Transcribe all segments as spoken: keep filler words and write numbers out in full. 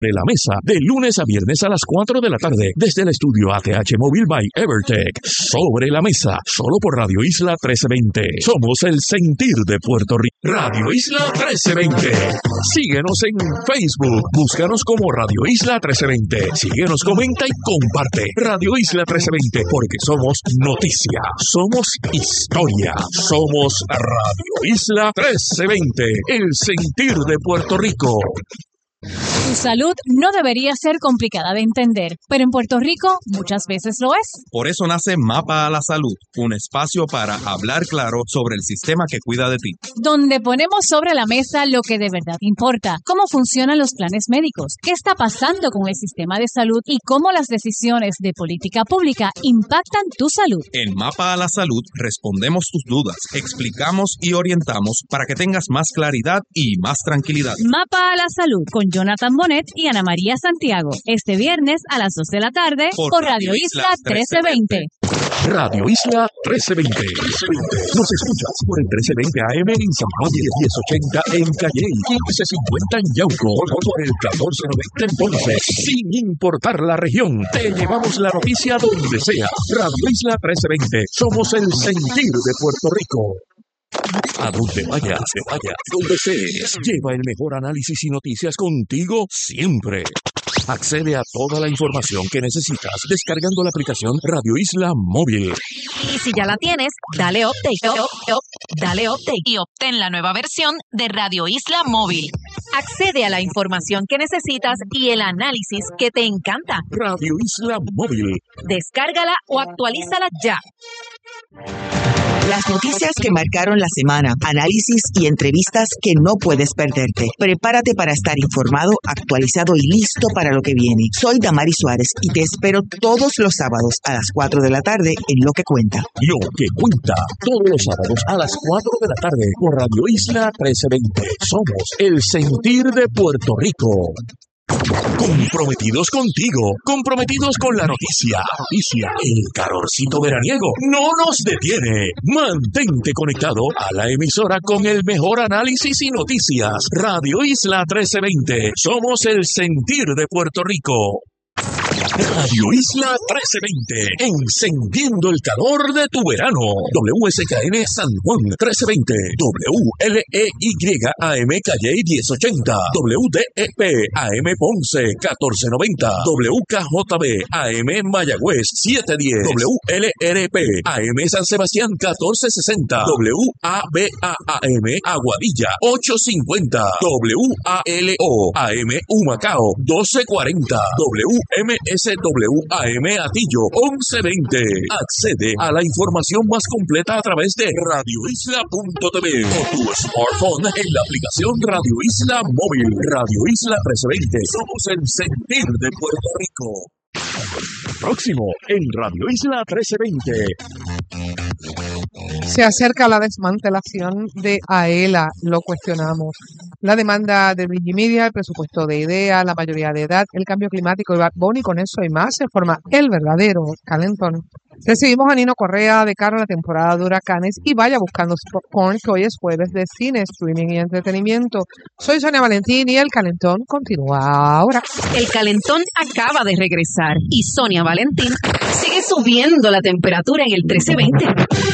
De la mesa, de lunes a viernes a las cuatro de la tarde, desde el estudio A T H Móvil by Evertech. Sobre la mesa, solo por Radio Isla trece veinte. Somos el sentir de Puerto Rico. Radio Isla trece veinte. Síguenos en Facebook. Búscanos como Radio Isla trece veinte. Síguenos, comenta y comparte. Radio Isla trece veinte, porque somos noticia, somos historia, somos Radio Isla trece veinte. El sentir de Puerto Rico. Tu salud no debería ser complicada de entender, pero en Puerto Rico muchas veces lo es. Por eso nace Mapa a la Salud, un espacio para hablar claro sobre el sistema que cuida de ti. Donde ponemos sobre la mesa lo que de verdad importa, cómo funcionan los planes médicos, qué está pasando con el sistema de salud y cómo las decisiones de política pública impactan tu salud. En Mapa a la Salud respondemos tus dudas, explicamos y orientamos para que tengas más claridad y más tranquilidad. Mapa a la Salud con Jonathan Bonet y Ana María Santiago. Este viernes a las dos de la tarde por, por Radio Isla trece veinte. Radio Isla trece veinte. Nos escuchas por el trece veinte A M en San Juan y diez ochenta en Calley, quince cincuenta en Yauco, por el catorce noventa en Ponce. Sin importar la región, te llevamos la noticia donde sea. Radio Isla trece veinte. Somos el sentir de Puerto Rico. A donde vayas, vayas, donde estés, lleva el mejor análisis y noticias contigo siempre. Accede a toda la información que necesitas descargando la aplicación Radio Isla Móvil. Y si ya la tienes, dale update, up, up, dale update y obtén la nueva versión de Radio Isla Móvil. Accede a la información que necesitas y el análisis que te encanta. Radio Isla Móvil. Descárgala o actualízala ya. Las noticias que marcaron la semana, análisis y entrevistas que no puedes perderte. Prepárate para estar informado, actualizado y listo para lo que viene. Soy Damari Suárez y te espero todos los sábados a las cuatro de la tarde en Lo que Cuenta. Lo que Cuenta, todos los sábados a las cuatro de la tarde por Radio Isla trece veinte. Somos el sentir de Puerto Rico. Comprometidos contigo, comprometidos con la noticia, noticia, el calorcito veraniego no nos detiene. Mantente conectado a la emisora con el mejor análisis y noticias. Radio Isla trece veinte, somos el sentir de Puerto Rico. Radio Isla trece veinte, encendiendo el calor de tu verano. W S K N San Juan trece veinte, W L E Y A M Calley diez ochenta, W D E P A M Ponce catorce noventa, W K J B A M Mayagüez setecientos diez, W L R P A M San Sebastián catorce sesenta, W A B A A M Aguadilla ochocientos cincuenta, W A L O A M Humacao doce cuarenta, W M S W A M Atillo once veinte. Accede a la información más completa a través de radio isla punto t v o tu smartphone en la aplicación Radio Isla Móvil. Radio Isla trece veinte. Somos el sentir de Puerto Rico. Próximo en Radio Isla trece veinte. Se acerca la desmantelación de AELA, lo cuestionamos. La demanda de Wikimedia, el presupuesto de IDEA, la mayoría de edad, el cambio climático y Bad Bunny, con eso y más se forma el verdadero calentón. Recibimos a Nino Correa de cara a la temporada de huracanes y vaya buscando su popcorn, que hoy es jueves de cine, streaming y entretenimiento. Soy Sonia Valentín y el calentón continúa ahora. El calentón acaba de regresar y Sonia Valentín sigue subiendo la temperatura en el trece veinte.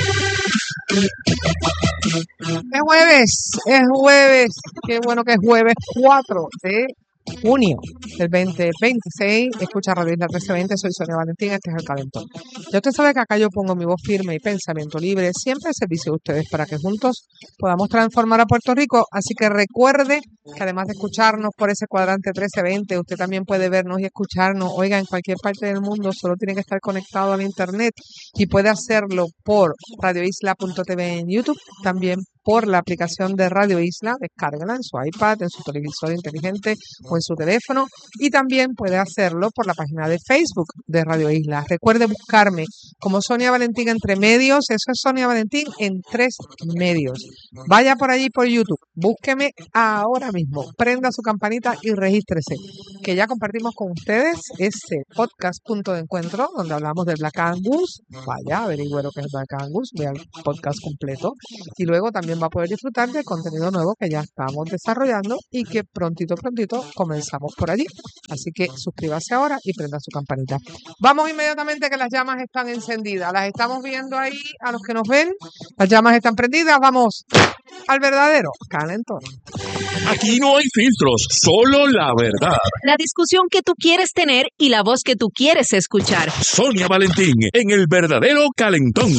Es jueves, es jueves, qué bueno que es jueves cuatro de junio del veinte veintiséis. Escucha Radio Isla trece veinte, soy Sonia Valentín, este es el calentón. Ya usted sabe que acá yo pongo mi voz firme y pensamiento libre, siempre al servicio de ustedes para que juntos podamos transformar a Puerto Rico. Así que recuerde que además de escucharnos por ese cuadrante trece veinte, usted también puede vernos y escucharnos, oiga, en cualquier parte del mundo, solo tiene que estar conectado al internet y puede hacerlo por radio isla punto t v en YouTube, también por la aplicación de Radio Isla, descárgala en su iPad, en su televisor inteligente o en su teléfono, y también puede hacerlo por la página de Facebook de Radio Isla. Recuerde buscarme como Sonia Valentín entre medios, eso es Sonia Valentín en tres medios. Vaya por allí por YouTube, búsqueme ahora mismo, prenda su campanita y regístrese, que ya compartimos con ustedes ese podcast Punto de Encuentro, donde hablamos de Black Angus. Vaya, averigüe lo que es Black Angus, vea el podcast completo, y luego también también va a poder disfrutar del contenido nuevo que ya estamos desarrollando y que prontito, prontito comenzamos por allí. Así que suscríbase ahora y prenda su campanita. Vamos inmediatamente, que las llamas están encendidas. Las estamos viendo ahí a los que nos ven. Las llamas están prendidas. Vamos al verdadero calentón. Aquí no hay filtros, solo la verdad. La discusión que tú quieres tener y la voz que tú quieres escuchar. Sonia Valentín en el verdadero calentón.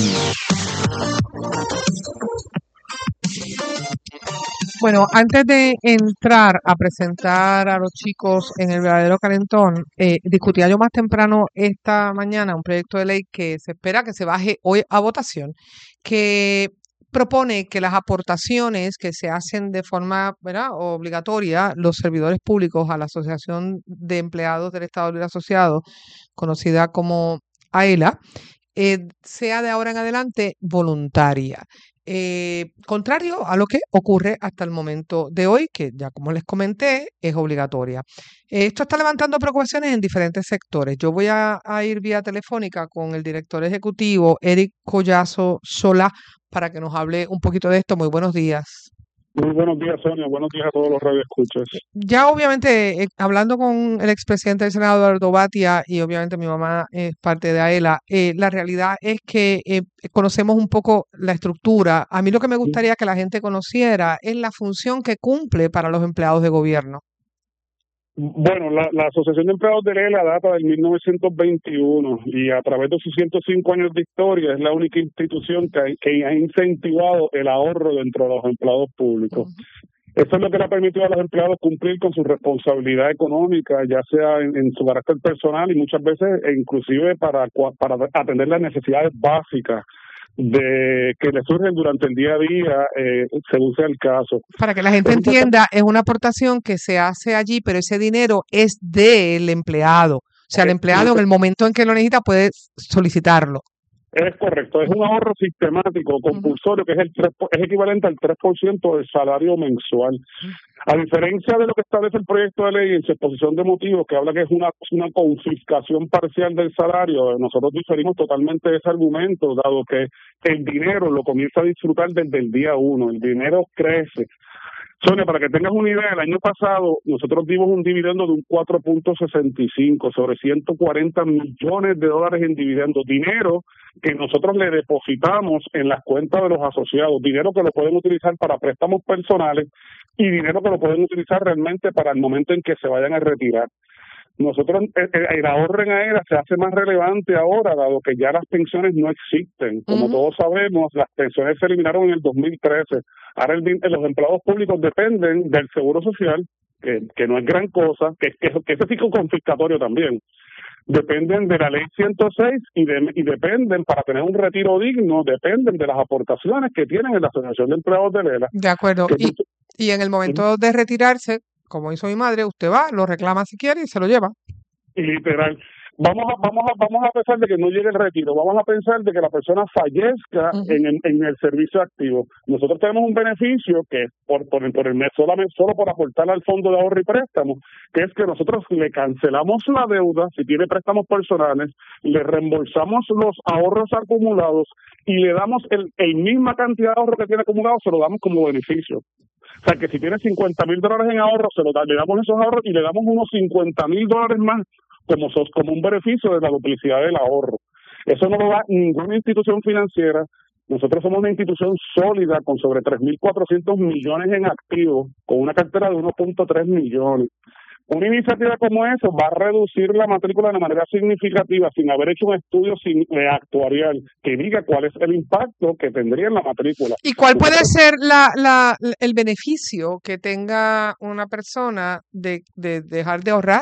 Bueno, antes de entrar a presentar a los chicos en el verdadero calentón, eh, discutía yo más temprano esta mañana un proyecto de ley que se espera que se baje hoy a votación, que propone que las aportaciones que se hacen de forma, ¿verdad?, obligatoria, los servidores públicos a la Asociación de Empleados del Estado Libre Asociado, conocida como AELA, eh, sea de ahora en adelante voluntaria. Eh, contrario a lo que ocurre hasta el momento de hoy, que ya como les comenté, es obligatoria. Esto está levantando preocupaciones en diferentes sectores. Yo voy a, a ir vía telefónica con el director ejecutivo, Eric Collazo Solá, para que nos hable un poquito de esto. Muy buenos días. Muy buenos días, Sonia. Buenos días a todos los radioescuchas. Ya obviamente, eh, hablando con el expresidente del Senado, Eduardo Batia, y obviamente mi mamá es parte de AELA, eh, la realidad es que eh, conocemos un poco la estructura. A mí lo que me gustaría que la gente conociera es la función que cumple para los empleados de gobierno. Bueno, la, la Asociación de Empleados de AELA data del mil novecientos veintiuno y a través de sus ciento cinco años de historia es la única institución que, que ha incentivado el ahorro dentro de los empleados públicos. Uh-huh. Esto es lo que le ha permitido a los empleados cumplir con su responsabilidad económica, ya sea en, en su carácter personal y muchas veces e inclusive para, para atender las necesidades básicas de que le surgen durante el día a día, eh, según sea el caso. Para que la gente entienda, es una aportación que se hace allí, pero ese dinero es del empleado. O sea, el empleado en el momento en que lo necesita puede solicitarlo. Es correcto, es un ahorro sistemático, compulsorio, que es el tres, es equivalente al tres por ciento del salario mensual. A diferencia de lo que establece el proyecto de ley en su exposición de motivos, que habla que es una, una confiscación parcial del salario, nosotros diferimos totalmente de ese argumento, dado que el dinero lo comienza a disfrutar desde el día uno, el dinero crece. Sonia, para que tengas una idea, el año pasado nosotros dimos un dividendo de un cuatro punto sesenta y cinco sobre ciento cuarenta millones de dólares en dividendos, dinero que nosotros le depositamos en las cuentas de los asociados, dinero que lo pueden utilizar para préstamos personales y dinero que lo pueden utilizar realmente para el momento en que se vayan a retirar. Nosotros, el, el ahorro en AELA se hace más relevante ahora, dado que ya las pensiones no existen. Como uh-huh. todos sabemos, las pensiones se eliminaron en el dos mil trece. Ahora el, los empleados públicos dependen del Seguro Social, que, que no es gran cosa, que, que, que ese sí es confiscatorio también. Dependen de la ley ciento seis y, de, y dependen, para tener un retiro digno, dependen de las aportaciones que tienen en la Asociación de Empleados de AELA. De acuerdo. Y, y en el momento de retirarse, como hizo mi madre, usted va, lo reclama si quiere y se lo lleva. Y literal. Vamos a, vamos a, vamos a pensar de que no llegue el retiro, vamos a pensar de que la persona fallezca uh-huh. en, el, en el servicio activo. Nosotros tenemos un beneficio que por, por, por el mes solamente solo por aportar al fondo de ahorro y préstamo, que es que nosotros le cancelamos la deuda si tiene préstamos personales, le reembolsamos los ahorros acumulados y le damos el, el misma cantidad de ahorro que tiene acumulado, se lo damos como beneficio. O sea, que si tiene cincuenta mil dólares en ahorro, se lo da, le damos esos ahorros y le damos unos cincuenta mil dólares más como, como un beneficio de la duplicidad del ahorro. Eso no lo da ninguna institución financiera. Nosotros somos una institución sólida con sobre tres mil cuatrocientos millones en activos, con una cartera de uno punto tres millones. Una iniciativa como esa va a reducir la matrícula de manera significativa sin haber hecho un estudio sin, eh, actuarial que diga cuál es el impacto que tendría en la matrícula. ¿Y cuál puede ser la, la, el beneficio que tenga una persona de, de dejar de ahorrar?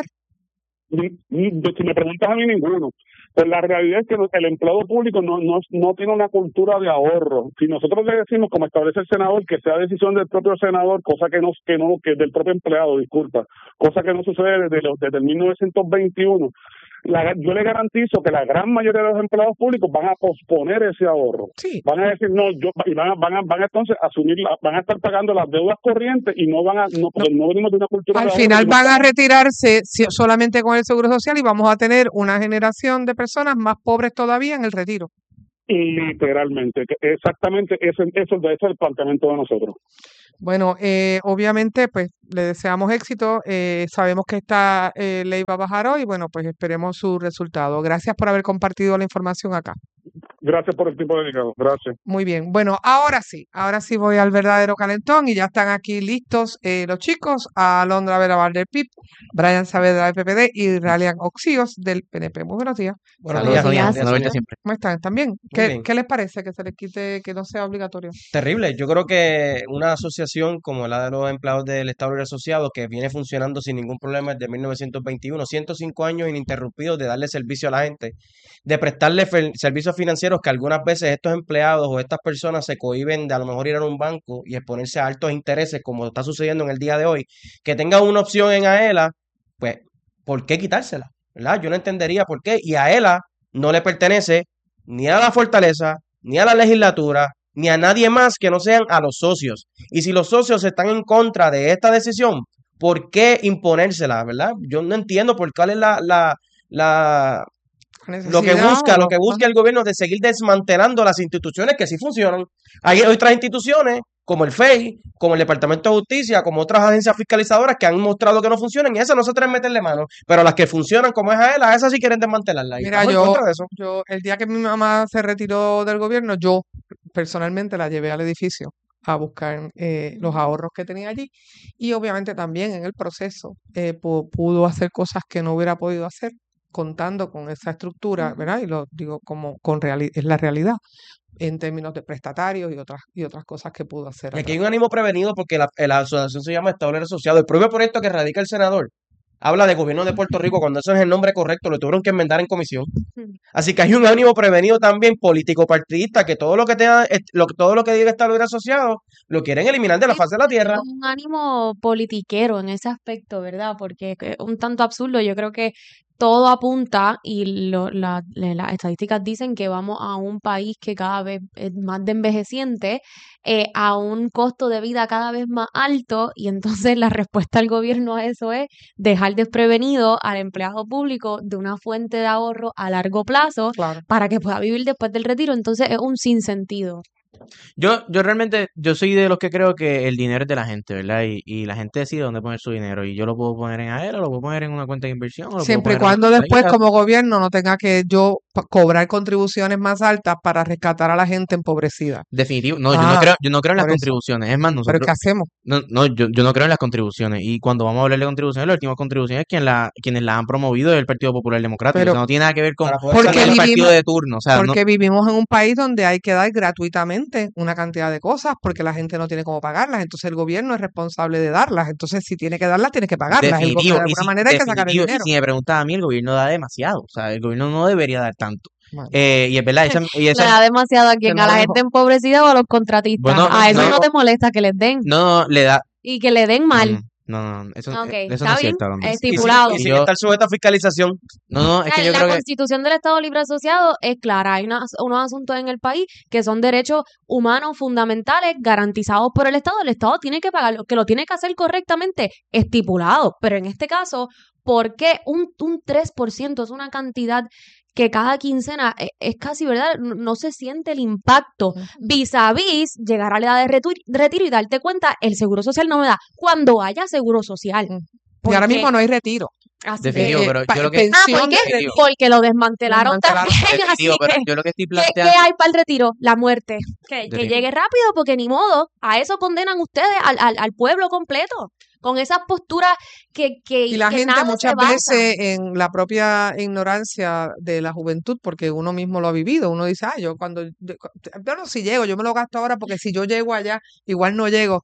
Ni, ni, si me preguntas a mí, ninguno. Pues la realidad es que el empleado público no, no, no tiene una cultura de ahorro. Si nosotros le decimos, como establece el senador, que sea decisión del propio senador, cosa que no, que no, que del propio empleado, disculpa, cosa que no sucede desde, los, desde el mil novecientos veintiuno, la, yo le garantizo que la gran mayoría de los empleados públicos van a posponer ese ahorro. Sí. Van a decir, no, yo, y van a, van a, van a entonces asumir, la, van a estar pagando las deudas corrientes y no van a, no, no, no venimos de una cultura Al de final ahorro, van a retirarse solamente con el Seguro Social y vamos a tener una generación de personas más pobres todavía en el retiro. literalmente. que Exactamente ese, eso, ese es el planteamiento de nosotros. Bueno, eh, obviamente, pues le deseamos éxito. eh, sabemos que esta eh, ley va a bajar hoy. Bueno, pues esperemos su resultado. Gracias por haber compartido la información acá. Gracias por el tiempo dedicado. Gracias. Muy bien. Bueno, ahora sí, ahora sí voy al verdadero calentón y ya están aquí listos eh, los chicos, Alondra Vera del P I P, Brian Saavedra del P P D y Ralian Oxíos del P N P. Muy buenos días. Buenos Saludos, días, Sonia. buenos días, Buenos Sonia. días siempre. ¿Cómo están? ¿También? Muy ¿Qué, bien. qué les parece que se les quite, que no sea obligatorio? Terrible. Yo creo que una asociación como la de los empleados del Estado Libre Asociado, que viene funcionando sin ningún problema desde mil novecientos veintiuno, ciento cinco años ininterrumpidos de darle servicio a la gente, de prestarle fe- servicios financieros que algunas veces estos empleados o estas personas se cohíben de a lo mejor ir a un banco y exponerse a altos intereses, como está sucediendo en el día de hoy, que tengan una opción en AELA, pues, ¿por qué quitársela? ¿Verdad? Yo no entendería por qué. Y AELA no le pertenece ni a la Fortaleza, ni a la legislatura, ni a nadie más que no sean a los socios. Y si los socios están en contra de esta decisión, ¿por qué imponérsela, verdad? Yo no entiendo por cuál es la, la, la, lo que Necesidad busca, lo o- que busca el gobierno de seguir desmantelando las instituciones que sí funcionan. Hay otras instituciones, como el F E I, como el Departamento de Justicia, como otras agencias fiscalizadoras que han mostrado que no funcionan, y esas no se atreven a meterle mano. Pero las que funcionan, como es AELA, esas sí quieren desmantelarla. Y Mira, estamos en yo, contra de eso. yo, el día que mi mamá se retiró del gobierno, yo personalmente la llevé al edificio a buscar eh, los ahorros que tenía allí y obviamente también en el proceso eh, pu- pudo hacer cosas que no hubiera podido hacer contando con esa estructura, ¿verdad? Y lo digo como con reali- es la realidad en términos de prestatarios y otras y otras cosas que pudo hacer. Y a aquí hay través. un ánimo prevenido porque la, la asociación se llama Estado Libre Asociado. El propio proyecto que radica el senador habla de gobierno de Puerto Rico cuando eso es el nombre correcto, lo tuvieron que enmendar en comisión. Así que hay un ánimo prevenido también político partidista que todo lo que tenga, eh, lo, todo lo que diga Estado Libre Asociado lo quieren eliminar de la faz de la tierra. Un ánimo politiquero en ese aspecto, ¿verdad? Porque es un tanto absurdo. Yo creo que todo apunta y lo- la- le- las estadísticas dicen que vamos a un país que cada vez es más de envejeciente, eh, a un costo de vida cada vez más alto y entonces la respuesta del gobierno a eso es dejar desprevenido al empleado público de una fuente de ahorro a largo plazo Claro. para que pueda vivir después del retiro. Entonces es un sinsentido. Yo, yo realmente, yo soy de los que creo que el dinero es de la gente, ¿verdad? Y, y la gente decide dónde poner su dinero. Y yo lo puedo poner en AELA, lo puedo poner en una cuenta de inversión, o lo Siempre y puedo poner en cuando una después cuenta. como gobierno no tenga que yo pa- cobrar contribuciones más altas para rescatar a la gente empobrecida. Definitivo. No, yo no Ah, creo, yo no creo en las por eso. contribuciones. Es más, Pero nosotros, ¿qué hacemos? no, no, yo, yo no creo en las contribuciones. Y cuando vamos a hablar de contribuciones, las últimas contribuciones quien la, quienes las han promovido es el Partido Popular Democrático. Pero o sea, no tiene nada que ver con Para poder porque con salir el vivimos, partido de turno. O sea, no, porque vivimos en un país donde hay que dar gratuitamente una cantidad de cosas porque la gente no tiene cómo pagarlas. Entonces el gobierno es responsable de darlas. Entonces si tiene que darlas, tiene que pagarlas. El go- definitivo. de Y alguna si, manera hay que sacar el definitivo. Y dinero. si me preguntas a mí, el gobierno da demasiado. O sea, el gobierno no debería dar tanto. Bueno, Eh, y es verdad, esa, y Le esa, da demasiado a te quien, lo a la dejo. gente empobrecida o a los contratistas. bueno, A eso no, no te molesta que les den no, no, le da, y que le den no, mal. no, no, no, eso, Ok, eh, eso está no es bien, cierto, Alondra. Y sin, estipulado. y Y sin yo, estar sujeto a fiscalización. no, no, es que La, yo la creo que, Constitución del Estado Libre Asociado es clara. Hay unas- unos asuntos en el país que son derechos humanos fundamentales garantizados por el Estado. El Estado tiene que pagarlo, que lo tiene que hacer correctamente, estipulado. Pero en este caso, ¿por qué un, un tres por ciento es una cantidad que cada quincena e- es, casi, ¿verdad? No, no se siente el impacto vis a vis llegar a la edad de retu- retiro y darte cuenta, el seguro social no me da. Cuando haya seguro social. Mm. y ahora Porque mismo no hay retiro. así definitivo, Eh, pero pa- yo lo que, Ah, pensión ¿por qué? de definitivo, retiro. Porque lo desmantelaron Desmantelaron. también, así definitivo, pero que yo lo que estoy ¿qué, qué planteando, hay para el retiro? La muerte. Que, que definitivo. llegue rápido, porque ni modo. A eso condenan ustedes al, al, al pueblo completo. Con esas posturas que, que, Y la que gente nada muchas se basa. veces en la propia ignorancia de la juventud, porque uno mismo lo ha vivido, uno dice, ah, yo cuando, yo, yo no, si llego, yo me lo gasto ahora, porque si yo llego allá, igual no llego.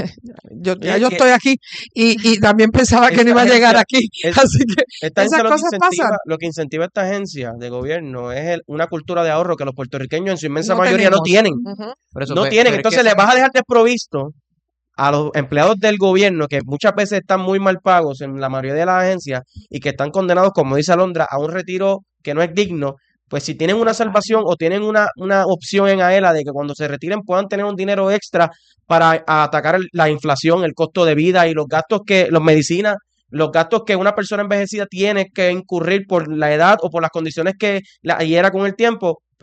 yo, ya Oye, yo que estoy aquí y, y también pensaba que no esta iba a llegar agencia, aquí. es, Así que esta esas agencia lo que cosas incentiva, pasan. lo que incentiva esta agencia de gobierno es el- una cultura de ahorro que los puertorriqueños en su inmensa No mayoría no tenemos. tienen. Ujú. Por eso, No pe- tienen. pero es que, Entonces les vas a dejar desprovisto a los empleados del gobierno que muchas veces están muy mal pagos en la mayoría de las agencias y que están condenados, como dice Alondra, a un retiro que no es digno. Pues si tienen una salvación o tienen una, una opción en AELA de que cuando se retiren puedan tener un dinero extra para a- atacar el- la inflación, el costo de vida y los gastos que, los medicinas, los gastos que una persona envejecida tiene que incurrir por la edad o por las condiciones que la hiera con el tiempo,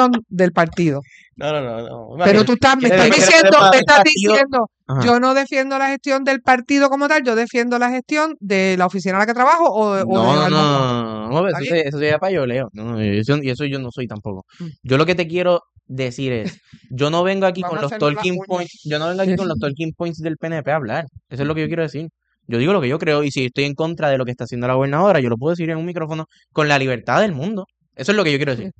gestión del partido. No, no, no. no. Pero tú estás, me ¿Quieres- estás quieres diciendo, sepa- me estás partido? diciendo, Ajá. yo no defiendo la gestión del partido como tal, yo defiendo la gestión de la oficina en la que trabajo o, de- o No, de no, algún no, otro. no, no, eso, ¿Está se- eso sería para yo, Leo. No, no, eso, y eso yo no soy tampoco. Mm. Yo lo que te quiero decir es, yo no vengo aquí Vamos con a los hacernos las talking uñas. points, yo no vengo aquí con los talking points del P N P a hablar. Eso es lo que yo quiero decir. Yo digo lo que yo creo y si estoy en contra de lo que está haciendo la gobernadora, yo lo puedo decir en un micrófono con la libertad del mundo. Eso es lo que yo quiero decir.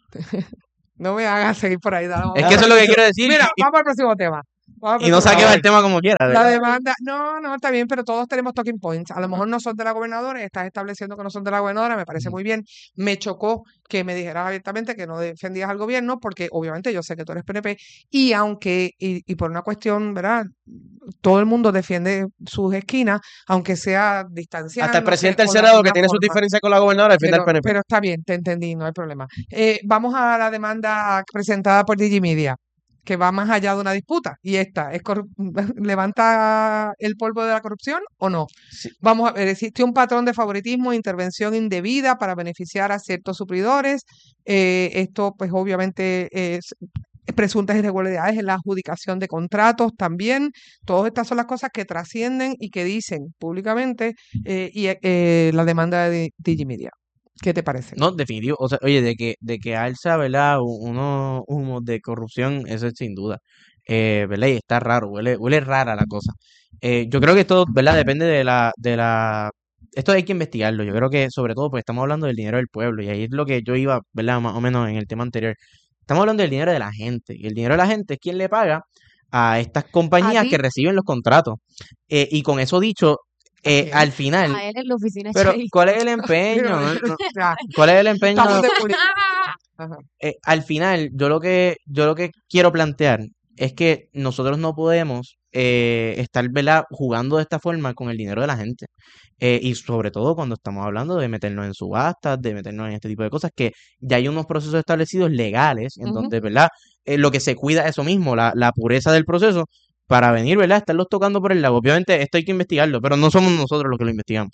No me hagas seguir por ahí. Dale, Es que eso es lo que quiero decir. Mira, y, vamos al próximo tema. Vamos al y no próximo saquemos tema. el tema como quiera. La ¿verdad? demanda, no, no, está bien, pero todos tenemos talking points. A lo mejor no son de la gobernadora, estás estableciendo que no son de la gobernadora, me parece muy bien. Me chocó que me dijeras abiertamente que no defendías al gobierno, porque obviamente yo sé que tú eres P N P, y aunque, y, y por una cuestión, ¿verdad? Todo el mundo defiende sus esquinas, aunque sea distanciándose. Hasta el presidente del o de Senado, que alguna tiene sus forma. diferencias con la gobernadora, defiende al Pero, P N P. pero está bien, te entendí, no hay problema. Eh, vamos a la demanda presentada por Digimedia, que va más allá de una disputa. Y esta, ¿es corru- ¿levanta el polvo de la corrupción o no? Sí. Vamos a ver, existe un patrón de favoritismo e intervención indebida para beneficiar a ciertos suplidores. Eh, esto, pues, obviamente, es presuntas irregularidades en la adjudicación de contratos también. Todas estas son las cosas que trascienden y que dicen públicamente eh, y eh, la demanda de Digimedia. ¿Qué te parece? No, definitivo. O sea, oye, de que, de que alza, ¿verdad? u- Unos humos de corrupción, eso es sin duda. Eh, ¿verdad? Y está raro, huele, huele rara la cosa. Eh, yo creo que esto, ¿verdad? Depende de la, de la. Esto hay que investigarlo. Yo creo que, sobre todo, pues estamos hablando del dinero del pueblo. Y ahí es lo que yo iba, ¿verdad? Más o menos en el tema anterior. Estamos hablando del dinero de la gente. Y el dinero de la gente es quien le paga a estas compañías ti? que reciben los contratos. Eh, y con eso dicho, eh, Ok. al final. A él en la oficina Pero, Chase. ¿cuál es el empeño? Pero, No- no- ya, ¿Cuál es el empeño? estamos de política. Ajá. Eh, al final, yo lo que, yo lo que quiero plantear es que nosotros no podemos eh, estar, ¿verdad? jugando de esta forma con el dinero de la gente. Eh, y sobre todo cuando estamos hablando de meternos en subastas, de meternos en este tipo de cosas, que ya hay unos procesos establecidos legales en Ujú. donde, ¿verdad? Eh, lo que se cuida es eso mismo, la, la pureza del proceso, para venir, ¿verdad? Estarlos tocando por el lado. Obviamente, esto hay que investigarlo, pero no somos nosotros los que lo investigamos.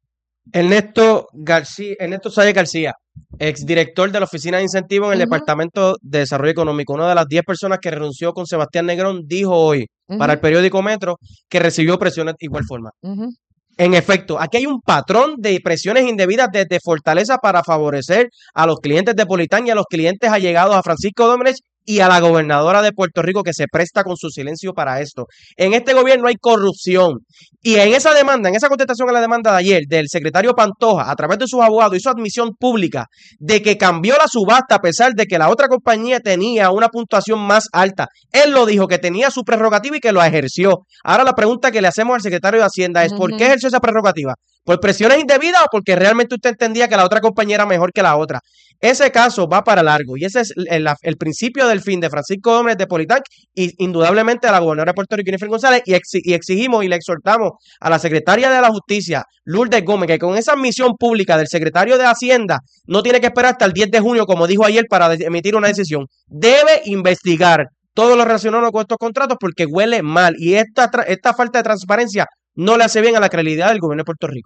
Ernesto García, Ernesto Sáez García, exdirector de la Oficina de Incentivos en el Ujú. Departamento de Desarrollo Económico, una de las diez personas que renunció con Sebastián Negrón, dijo hoy para el Ujú. periódico Metro que recibió presiones de igual forma. Ujú. En efecto, aquí hay un patrón de presiones indebidas desde Fortaleza para favorecer a los clientes de Politán y a los clientes allegados a Francisco Domínguez y a la gobernadora de Puerto Rico, que se presta con su silencio para esto. En este gobierno hay corrupción. Y en esa demanda, en esa contestación a la demanda de ayer del secretario Pantoja, a través de sus abogados, hizo admisión pública de que cambió la subasta a pesar de que la otra compañía tenía una puntuación más alta. Él lo dijo, que tenía su prerrogativa y que lo ejerció. Ahora la pregunta que le hacemos al secretario de Hacienda es, ¿por qué Ujú. ejerció esa prerrogativa? ¿Por presiones indebidas o porque realmente usted entendía que la otra compañía era mejor que la otra? Ese caso va para largo y ese es el, el principio del fin de Francisco Domínguez de Politán y indudablemente a la gobernadora de Puerto Rico, Jennifer González, y, exi- y exigimos y le exhortamos a la secretaria de la Justicia, Lourdes Gómez, que con esa admisión pública del secretario de Hacienda no tiene que esperar hasta el diez de junio, como dijo ayer, para de- emitir una decisión. Debe investigar todo lo relacionado con estos contratos porque huele mal y esta, tra- esta falta de transparencia no le hace bien a la credibilidad del gobierno de Puerto Rico.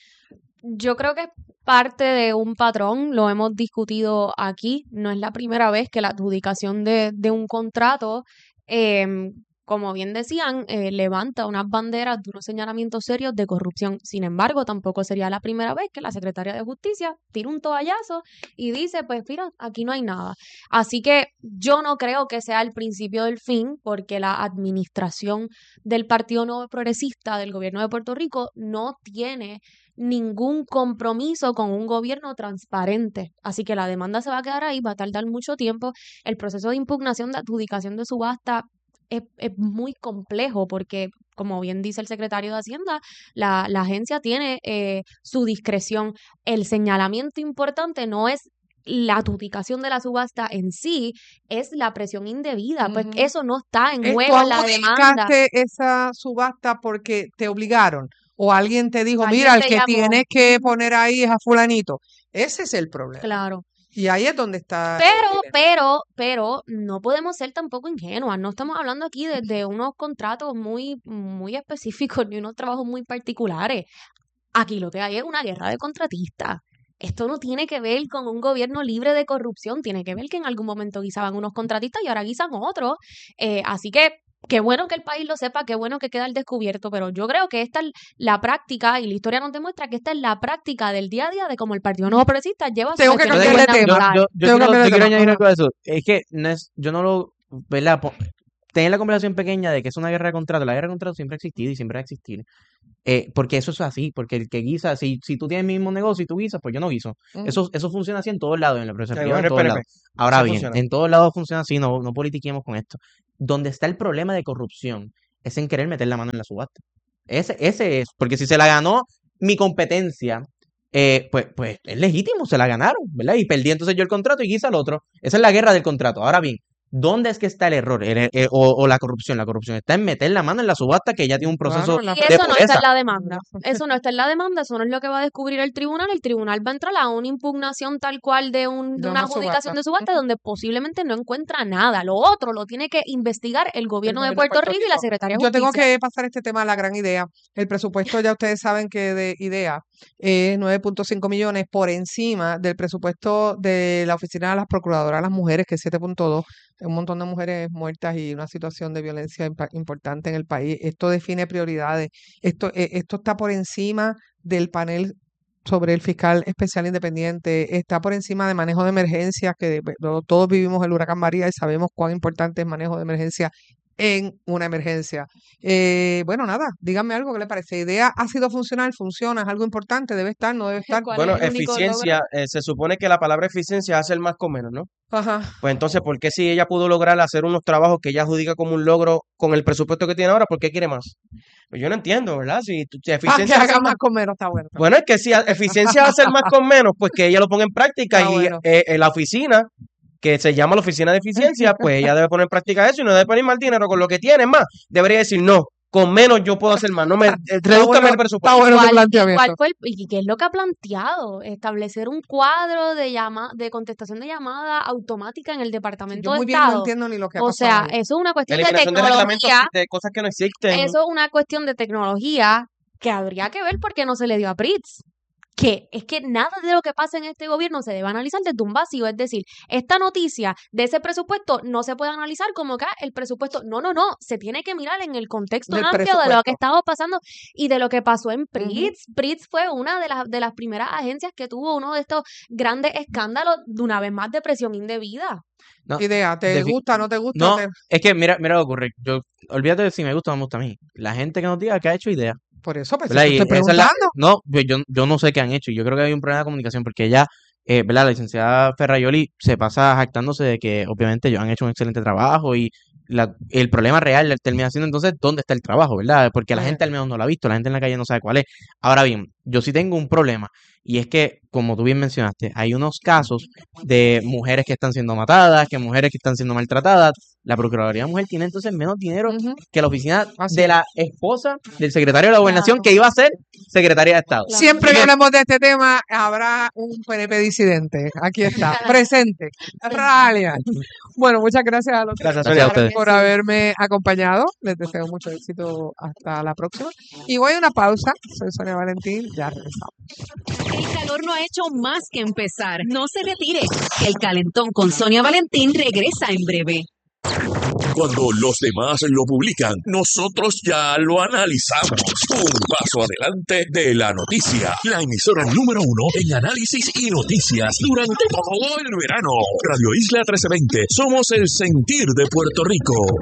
Yo creo que es parte de un patrón, lo hemos discutido aquí, no es la primera vez que la adjudicación de, de un contrato, em, como bien decían, eh, levanta unas banderas de unos señalamientos serios de corrupción. Sin embargo, tampoco sería la primera vez que la Secretaría de Justicia tira un toallazo y dice, pues mira, aquí no hay nada. Así que yo no creo que sea el principio del fin, porque la administración del Partido Nuevo Progresista del gobierno de Puerto Rico no tiene ningún compromiso con un gobierno transparente. Así que la demanda se va a quedar ahí, va a tardar mucho tiempo. El proceso de impugnación de adjudicación de subasta es, es muy complejo porque, como bien dice el secretario de Hacienda, la, la agencia tiene eh, su discreción. El señalamiento importante no es la adjudicación de la subasta en sí, es la presión indebida. Pues Ujú. eso no está en Eh, ¿Tú juego en la demanda. adjudicaste esa subasta porque te obligaron? ¿O alguien te dijo, mira, Alguien el te que llamó. tienes que poner ahí es a fulanito? Ese es el problema. Claro. Y ahí es donde está el Pero, dilema. pero, pero no podemos ser tampoco ingenuas. No estamos hablando aquí de, de unos contratos muy, muy específicos ni unos trabajos muy particulares. Aquí lo que hay es una guerra de contratistas. Esto no tiene que ver con un gobierno libre de corrupción. Tiene que ver que en algún momento guisaban unos contratistas y ahora guisan otros. Eh, así que qué bueno que el país lo sepa, qué bueno que queda al descubierto, pero yo creo que esta es la práctica, y la historia nos demuestra que esta es la práctica del día a día de cómo el Partido Nuevo Progresista lleva su Tengo que gestión cambiar de Yo, tema. gubernamental. yo, yo Tengo que quiero, cambiar yo de quiero tema. añadir Ajá. algo a eso. Es que no es, yo no lo, ¿verdad? Po- tener la conversación pequeña de que es una guerra de contrato, la guerra de contrato siempre ha existido y siempre va a existir. Eh, porque eso es así, porque el que guisa, si, si tú tienes el mismo negocio y tú guisas, pues yo no guiso. Ujú. Eso, eso funciona así en todos lados, en la empresa El privada, en gobierno todos del lados. P N P. Ahora Así bien, funciona. en todos lados funciona así, no, no politiquemos con esto. Donde está el problema de corrupción es en querer meter la mano en la subasta. Ese, ese es, porque si se la ganó mi competencia, eh, pues, pues es legítimo, se la ganaron, ¿verdad? Y perdí entonces yo el contrato y guisa el otro. Esa es la guerra del contrato. Ahora bien, ¿dónde es que está el error el- el- o, o la corrupción? La corrupción está en meter la mano en la subasta que ya tiene un proceso Claro, la- Y de eso no está pureza. en la demanda. Eso no está en la demanda, eso no es lo que va a descubrir el tribunal. El tribunal va a entrar a una impugnación tal cual de, un, de De una una adjudicación subasta. de subasta donde posiblemente no encuentra nada. Lo otro lo tiene que investigar el El gobierno de gobierno de Puerto Puerto Rico y la Rico. Secretaría de Yo tengo Justicia. que pasar este tema a la gran idea. El presupuesto, ya ustedes saben que de IDEA es nueve punto cinco millones por encima del presupuesto de la Oficina de las Procuradoras de las Mujeres, que es siete punto dos. Un montón de mujeres muertas y una situación de violencia impa- importante en el país. Esto define prioridades. Esto, eh, esto está por encima del panel sobre el fiscal especial independiente, está por encima de manejo de emergencias, que pues, lo- todos vivimos el huracán María y sabemos cuán importante es manejo de emergencia en una emergencia. Eh, bueno, nada, díganme algo que le parece. ¿Idea ha sido funcional? ¿Funciona? ¿Es algo importante? ¿Debe estar? ¿No debe estar? ¿Cuál Bueno, es el único logro? eficiencia, eh, se supone que la palabra eficiencia hace el más con menos, ¿no? Ajá. Pues entonces, ¿por qué si ella pudo lograr hacer unos trabajos que ella adjudica como un logro con el presupuesto que tiene ahora, ¿por qué quiere más? Pues yo no entiendo, ¿verdad? Si, tu- si Ah, que eficiencia hace haga el más más... con menos, está bueno. Bueno, es que si a- eficiencia hace el más con menos, pues que ella lo ponga en práctica Está y bueno. eh, en la oficina, que se llama la oficina de eficiencia, pues ella debe poner en práctica eso y no debe poner más dinero con lo que tiene. Es más, debería decir, no, con menos yo puedo hacer más, no me, eh, Está redúzcame bueno, el está presupuesto. bueno tu ¿Cuál, y planteamiento. cuál fue el- y qué es lo que ha planteado? Establecer un cuadro de llama, de contestación de llamada automática en el Sí, Departamento yo de muy bien no Estado. entiendo ni lo que ha O pasado sea, ahí. eso es una cuestión de Eliminación de reglamentos tecnología. de cosas que no existen. Eso es una cuestión de tecnología que habría que ver por qué no se le dio a Pritz. Que es que nada de lo que pasa en este gobierno se debe analizar desde un vacío. Es decir, esta noticia de ese presupuesto no se puede analizar como que ah, el presupuesto. No, no, no. Se tiene que mirar en el contexto Del amplio de lo que presupuesto. estaba pasando y de lo que pasó en Ujú. Pritz. Pritz fue una de las, de las primeras agencias que tuvo uno de estos grandes escándalos, de una vez más, de presión indebida. No, Idea, ¿te defi- gusta, no te gusta? no, Te- es que mira, mira lo que ocurre. Yo, olvídate de si me gusta o no me gusta a mí. La gente que nos diga que ha hecho idea. Por eso, pues, ¿Verdad? te Y estoy esa es la, preguntando. no, pues yo, yo no sé qué han hecho. y Yo creo que hay un problema de comunicación porque ella, eh, ¿verdad? La licenciada Ferraioli se pasa jactándose de que obviamente ellos han hecho un excelente trabajo y la- el problema real termina siendo entonces dónde está el trabajo, ¿verdad? Porque la Ujú. gente al menos no lo ha visto, la gente en la calle no sabe cuál es. Ahora bien, yo sí tengo un problema y es que, como tú bien mencionaste, hay unos casos de mujeres que están siendo matadas, que mujeres que están siendo maltratadas. La Procuraduría de Mujer tiene entonces menos dinero Ujú. que la oficina Así de es. la esposa del secretario de la Gobernación Claro. que iba a ser secretaria de Estado. Claro. Siempre Así que que, hablemos de este tema, habrá un P N P disidente. Aquí está, presente. Ralian. Bueno, muchas gracias a los tres Gracias, gracias a Sonia. ustedes. por haberme acompañado. Les deseo mucho éxito hasta la próxima. Y voy a una pausa. Soy Sonia Valentín. Ya regresamos. El calor no ha hecho más que empezar. No se retire. El calentón con Sonia Valentín regresa en breve. Cuando los demás lo publican, nosotros ya lo analizamos. Un paso adelante de la noticia. La emisora número uno en análisis y noticias durante todo el verano. Radio Isla trece veinte. Somos el sentir de Puerto Rico.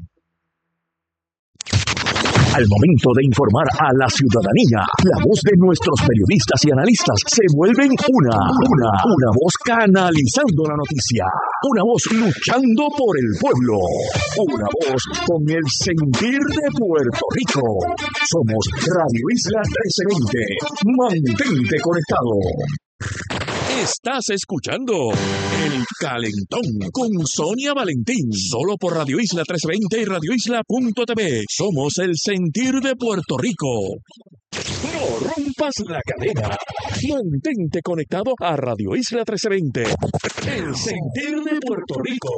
Al momento de informar a la ciudadanía, la voz de nuestros periodistas y analistas se vuelven una, una, una voz canalizando la noticia, una voz luchando por el pueblo, una voz con el sentir de Puerto Rico. Somos Radio Isla trece veinte. Mantente conectado. Estás escuchando El Calentón con Sonia Valentín, solo por Radio Isla trece veinte y radio isla punto t v. Somos el sentir de Puerto Rico. No rompas la cadena. Mantente conectado a Radio Isla trece veinte, el sentir de Puerto Rico.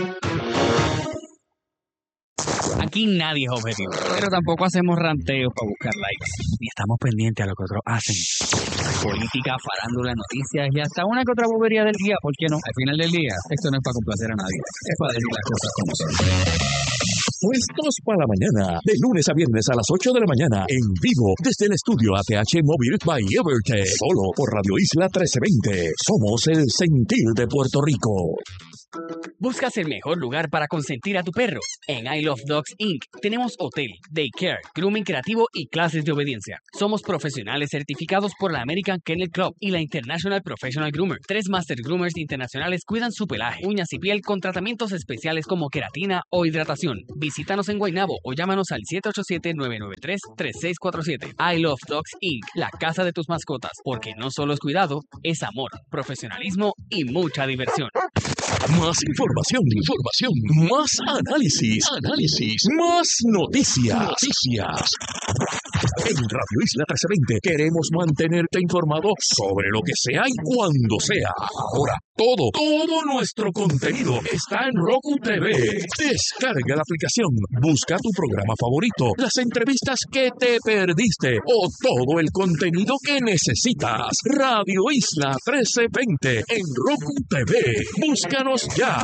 Aquí nadie es objetivo, pero tampoco hacemos ranteos para buscar likes, ni estamos pendientes a lo que otros hacen. Política, farándula, noticias y hasta una que otra bobería del día, ¿por qué no? Al final del día, esto no es para complacer a nadie, es para decir las cosas como son. Puestos para la mañana, de lunes a viernes a las ocho de la mañana, en vivo desde el estudio A T H Móvil by Evertech, solo por Radio Isla trece veinte. Somos el sentir de Puerto Rico. ¿Buscas el mejor lugar para consentir a tu perro? En I Love Dogs incorporated tenemos hotel, daycare, grooming creativo y clases de obediencia. Somos profesionales certificados por la American Kennel Club y la International Professional Groomer. Tres Master Groomers internacionales cuidan su pelaje, uñas y piel con tratamientos especiales como queratina o hidratación. Visítanos en Guaynabo o llámanos al siete ocho siete, nueve nueve tres, tres seis cuatro siete. I Love Dogs incorporated, la casa de tus mascotas, porque no solo es cuidado, es amor, profesionalismo y mucha diversión. Más información, información, más análisis, análisis, más noticias, noticias. En Radio Isla trece veinte queremos mantenerte informado sobre lo que sea y cuando sea. Ahora, todo, todo nuestro contenido está en Roku T V. Descarga la aplicación, busca tu programa favorito, las entrevistas que te perdiste o todo el contenido que necesitas. Radio Isla trece veinte en Roku T V. Búscanos ya.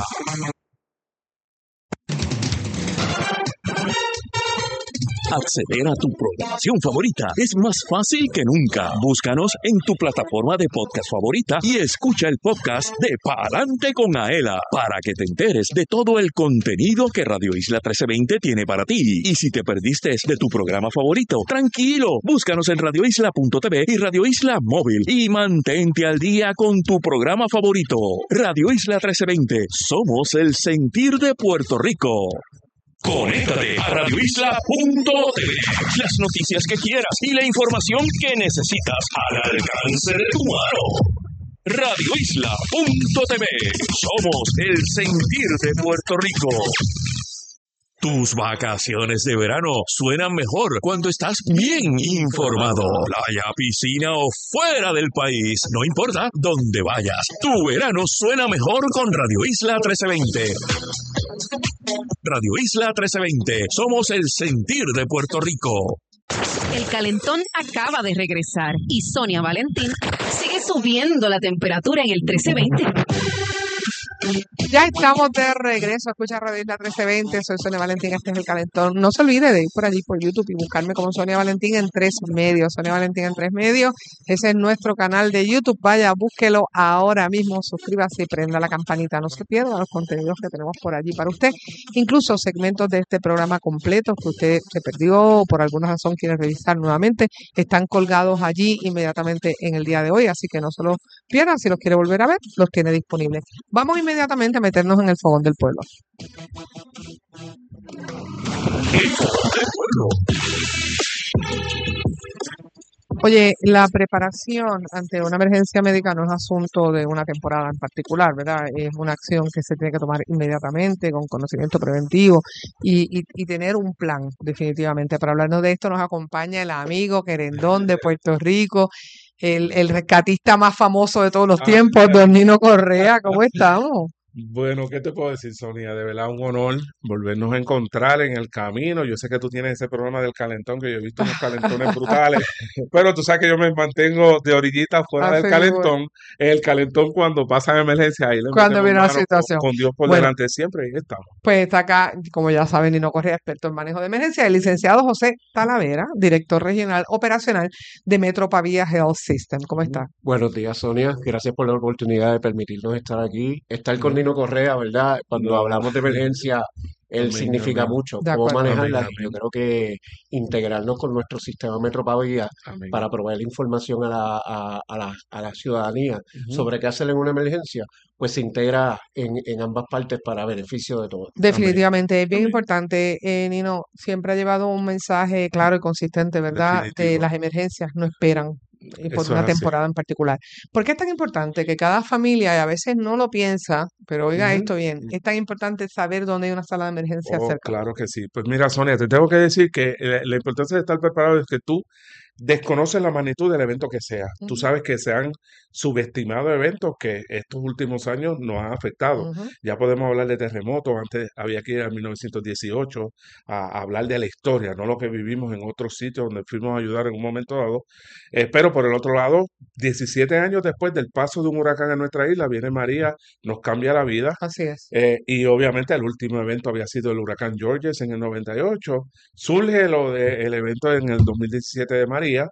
Acceder a tu programación favorita es más fácil que nunca. Búscanos en tu plataforma de podcast favorita y escucha el podcast de Pa'lante con Aela para que te enteres de todo el contenido que Radio Isla trece veinte tiene para ti. Y si te perdiste de tu programa favorito, tranquilo, búscanos en radio isla punto t v y Radio Isla Móvil y mantente al día con tu programa favorito. Radio Isla trece veinte, somos el sentir de Puerto Rico. Conéctate a radio isla punto t v. Las noticias que quieras y la información que necesitas al alcance de tu mano. radio isla punto t v. Somos el sentir de Puerto Rico. Tus vacaciones de verano suenan mejor cuando estás bien informado. Playa, piscina o fuera del país, no importa dónde vayas. Tu verano suena mejor con Radio Isla trece veinte. Radio Isla trece veinte, somos el sentir de Puerto Rico. El calentón acaba de regresar y Sonia Valentín sigue subiendo la temperatura en el trece veinte. Ya estamos de regreso a escuchar Radio Isla trece veinte. Soy Sonia Valentín, este es el calentón. No se olvide de ir por allí por YouTube y buscarme como Sonia Valentín en tres medios. Sonia Valentín en tres medios. Ese es nuestro canal de YouTube. Vaya, búsquelo ahora mismo. Suscríbase y prenda la campanita. No se pierda los contenidos que tenemos por allí para usted. Incluso segmentos de este programa completos que usted se perdió o por alguna razón quiere revisar nuevamente. Están colgados allí inmediatamente en el día de hoy. Así que no se los pierdan. Si los quiere volver a ver, los tiene disponibles. Vamos inmediatamente a meternos en el fogón del pueblo. El fogón del pueblo. Oye, la preparación ante una emergencia médica no es asunto de una temporada en particular, ¿verdad? Es una acción que se tiene que tomar inmediatamente con conocimiento preventivo y, y, y tener un plan, definitivamente. Para hablarnos de esto nos acompaña el amigo querendón de Puerto Rico, el, el rescatista más famoso de todos los tiempos, don Nino Correa. ¿Cómo estamos? Bueno, ¿qué te puedo decir, Sonia? De verdad, un honor volvernos a encontrar en el camino. Yo sé que tú tienes ese programa del calentón, que yo he visto unos calentones brutales, pero tú sabes que yo me mantengo de orillita fuera Ah, del sí, calentón. El calentón cuando pasan emergencias, ahí le Cuando metemos viene la mano con, situación. con Dios por Bueno, delante siempre, y ahí estamos. pues está acá, como ya saben, Nino Correa, experto en manejo de emergencia, el licenciado José Talavera, director regional operacional de Metro Pavía Health System. ¿Cómo está? Buenos días, Sonia. Gracias por la oportunidad de permitirnos estar aquí. Estar con Nino Correa, ¿verdad? Cuando No, hablamos de emergencia, él amén, significa amén, mucho. De Cómo acuerdo. manejarla. amén, Yo amén, creo que integrarnos con nuestro sistema Metro Pavía amén. para proveer información a la, a, a la, a la ciudadanía Ujú. sobre qué hacer en una emergencia, pues se integra en, en ambas partes para beneficio de todos. Amén, Definitivamente, es bien amén. importante, eh, Nino, siempre ha llevado un mensaje claro y consistente, ¿verdad? De Definitivo. las emergencias no esperan eh, por Eso una es así. temporada en particular. ¿Por qué es tan importante que cada familia, y a veces no lo piensa, pero oiga Ujú. esto bien, es tan importante saber dónde hay una sala de emergencia Oh, cerca? claro que sí. Pues mira, Sonia, te tengo que decir que la, la importancia de estar preparado es que tú desconoces la magnitud del evento que sea. Tú Ujú, sabes que se han subestimado eventos que estos últimos años nos han afectado. ujú. Ya podemos hablar de terremotos, antes había que ir a mil novecientos dieciocho a, a hablar de la historia, no lo que vivimos en otros sitios donde fuimos a ayudar en un momento dado. Eh, pero por el otro lado, diecisiete años después del paso de un huracán en nuestra isla, viene María, nos cambia la vida. Así es. Eh, y obviamente el último evento había sido el huracán Georges en el noventa y ocho. Surge lo del evento en el dos mil diecisiete de María.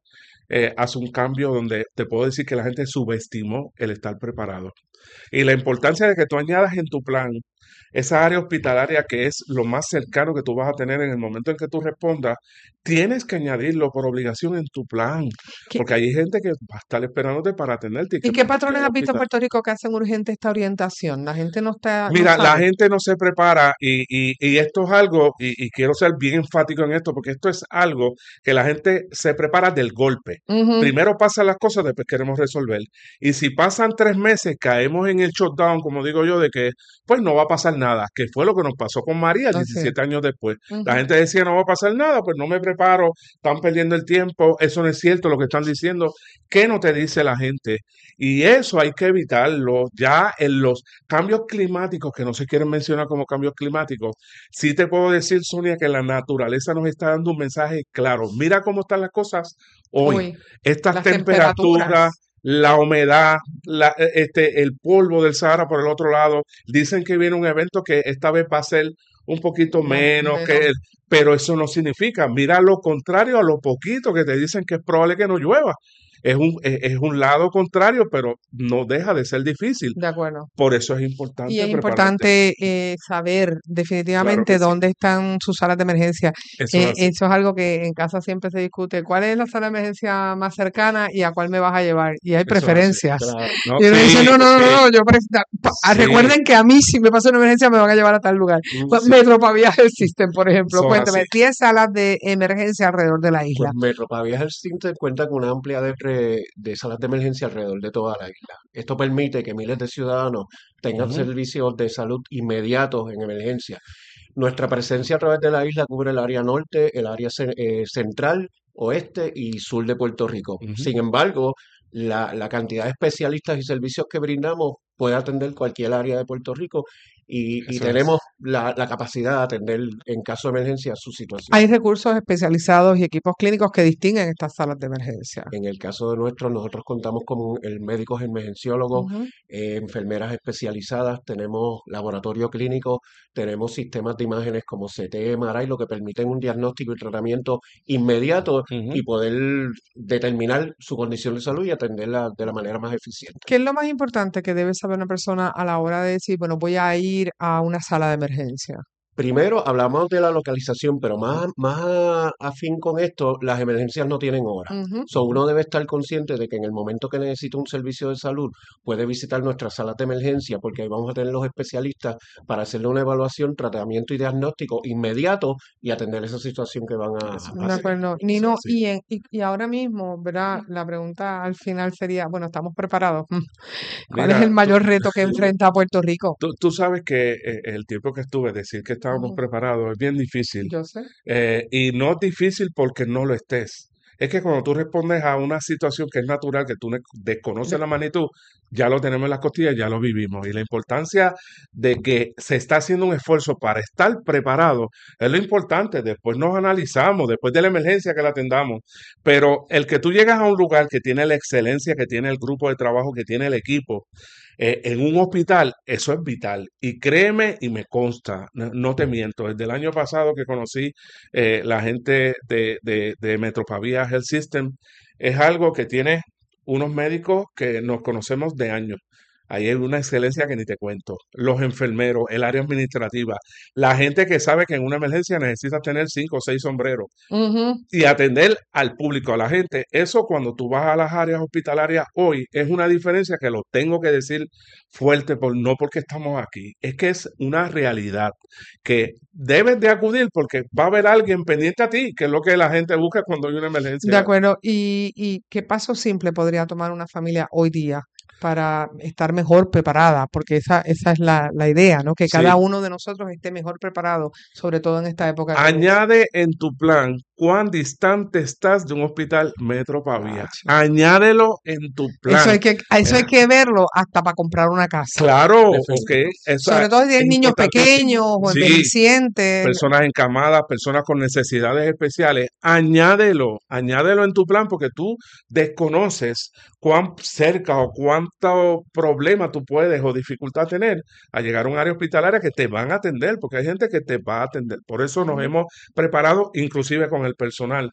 eh, hace un cambio donde te puedo decir que la gente subestimó el estar preparado. Y la importancia de que tú añadas en tu plan esa área hospitalaria que es lo más cercano que tú vas a tener en el momento en que tú respondas, tienes que añadirlo por obligación en tu plan, ¿Qué- porque hay gente que va a estar esperándote para atenderte. ¿Y qué patrones has has visto en Puerto Rico que hacen urgente esta orientación? La gente no está, no Mira, la sabe. gente no se prepara y, y, y esto es algo, y, y quiero ser bien enfático en esto, porque esto es algo que la gente se prepara del golpe. Ujú. Primero pasan las cosas, después queremos resolver. Y si pasan tres meses, caemos en el shutdown, como digo yo, de que pues no va a pasar nada, que fue lo que nos pasó con María Así es. diecisiete años después. La Ujú. gente decía no va a pasar nada, pues no me preparo, están perdiendo el tiempo, eso no es cierto lo que están diciendo. ¿Qué no te dice la gente? Y eso hay que evitarlo. Ya en los cambios climáticos, que no se quieren mencionar como cambios climáticos, sí te puedo decir, Sonia, que la naturaleza nos está dando un mensaje claro. Mira cómo están las cosas hoy. Hoy, Estas las temperaturas, temperaturas. la humedad, la- e- este, el polvo del Sahara por el otro lado. Dicen que viene un evento que esta vez va a ser un poquito No, menos que menos. el, pero eso no significa, mira lo contrario a lo poquito que te dicen que es probable que no llueva. Es un, es, es un lado contrario, pero no deja de ser difícil. De acuerdo. Por eso es importante Y es prepararte. importante eh, saber Claro definitivamente que sí. dónde están sus salas de emergencia. Eso Eh, es así. eso es algo que en casa siempre se discute. ¿Cuál es la sala de emergencia más cercana y a cuál me vas a llevar? Y hay Eso es así. preferencias. Claro. No, Y uno dice, sí, no, no, no, sí, no, yo pref- da- pa- ah, sí. recuerden que a mí si me pasa una emergencia me van a llevar a tal lugar. Mm, Pues, sí. Metropavia Health System, por ejemplo. Eso es Cuéntame, así. diez salas de emergencia alrededor de la Pues isla. Metropavia Health System cuenta con una amplia red de, de salas de emergencia alrededor de toda la isla. Esto permite que miles de ciudadanos tengan Ujú. servicios de salud inmediatos en emergencia. Nuestra presencia a través de la isla cubre el área norte, el área ce- eh, central, oeste y sur de Puerto Rico. Ujú. Sin embargo, la, la cantidad de especialistas y servicios que brindamos puede atender cualquier área de Puerto Rico y, y Eso es. tenemos la, la capacidad de atender en caso de emergencia su situación. Hay recursos especializados y equipos clínicos que distinguen estas salas de emergencia. En el caso de nuestro, nosotros contamos con el médicos emergenciólogos, Ujú. eh, enfermeras especializadas, tenemos laboratorio clínico, tenemos sistemas de imágenes como C T, M R I, lo que permiten un diagnóstico y tratamiento inmediato Ujú. y poder determinar su condición de salud y atenderla de la manera más eficiente. ¿Qué es lo más importante que debe saber una persona a la hora de decir, bueno, voy a ir a una sala de emergencia? Primero hablamos de la localización, pero más, más afín con esto, las emergencias no tienen hora. Ujú. So, uno debe estar consciente de que en el momento que necesita un servicio de salud, puede visitar nuestras salas de emergencia, porque ahí vamos a tener los especialistas para hacerle una evaluación, tratamiento y diagnóstico inmediato y atender esa situación que van a, Eso a De es así. acuerdo. tener. Eso Nino, es así. y, en- y, y ahora mismo, ¿verdad? La pregunta al final sería, bueno, ¿estamos preparados? Mm. ¿Cuál es Mira, el tú, mayor reto que enfrenta a Puerto Rico? tú, tú sabes que eh, el tiempo que estuve, decir que estábamos Ujú. preparados es bien difícil. Yo sé. Eh, y no es difícil porque no lo estés. Es que cuando tú respondes a una situación que es natural, que tú ne- desconoces De- la magnitud, ya lo tenemos en las costillas, ya lo vivimos. Y la importancia de que se está haciendo un esfuerzo para estar preparado es lo importante. Después nos analizamos, después de la emergencia que la atendamos. Pero el que tú llegas a un lugar que tiene la excelencia, que tiene el grupo de trabajo, que tiene el equipo, eh, en un hospital, eso es vital. Y créeme y me consta, no, no te miento, desde el año pasado que conocí eh, la gente de, de, de Metropavia Health System, es algo que tiene unos médicos que nos conocemos de años. Ahí hay una excelencia que ni te cuento. Los enfermeros, el área administrativa, la gente que sabe que en una emergencia necesitas tener cinco o seis sombreros Ujú. y atender al público, a la gente. Eso cuando tú vas a las áreas hospitalarias hoy es una diferencia que lo tengo que decir fuerte, por, no porque estamos aquí, es que es una realidad que debes de acudir porque va a haber alguien pendiente a ti, que es lo que la gente busca cuando hay una De emergencia. acuerdo. ¿Y, y qué paso simple podría tomar una familia hoy día para estar mejor preparada? Porque esa, esa es la, la idea, ¿no? Que cada Sí. uno de nosotros esté mejor preparado, sobre todo en esta época que Añade en tu plan cuán distante estás de un hospital Metropavia. Tacho. Añádelo en tu Eso plan. hay que, eso hay que verlo hasta para comprar una casa. Claro, ok. Definitivo. Eso Sobre todo si es tienen niños importantísimo. pequeños o Sí, envejecientes. personas encamadas, personas con necesidades especiales, añádelo, añádelo en tu plan porque tú desconoces cuán cerca o cuánto problema tú puedes o dificultad tener a llegar a un área hospitalaria que te van a atender, porque hay gente que te va a atender. Por eso nos Ujú. hemos preparado, inclusive con el personal,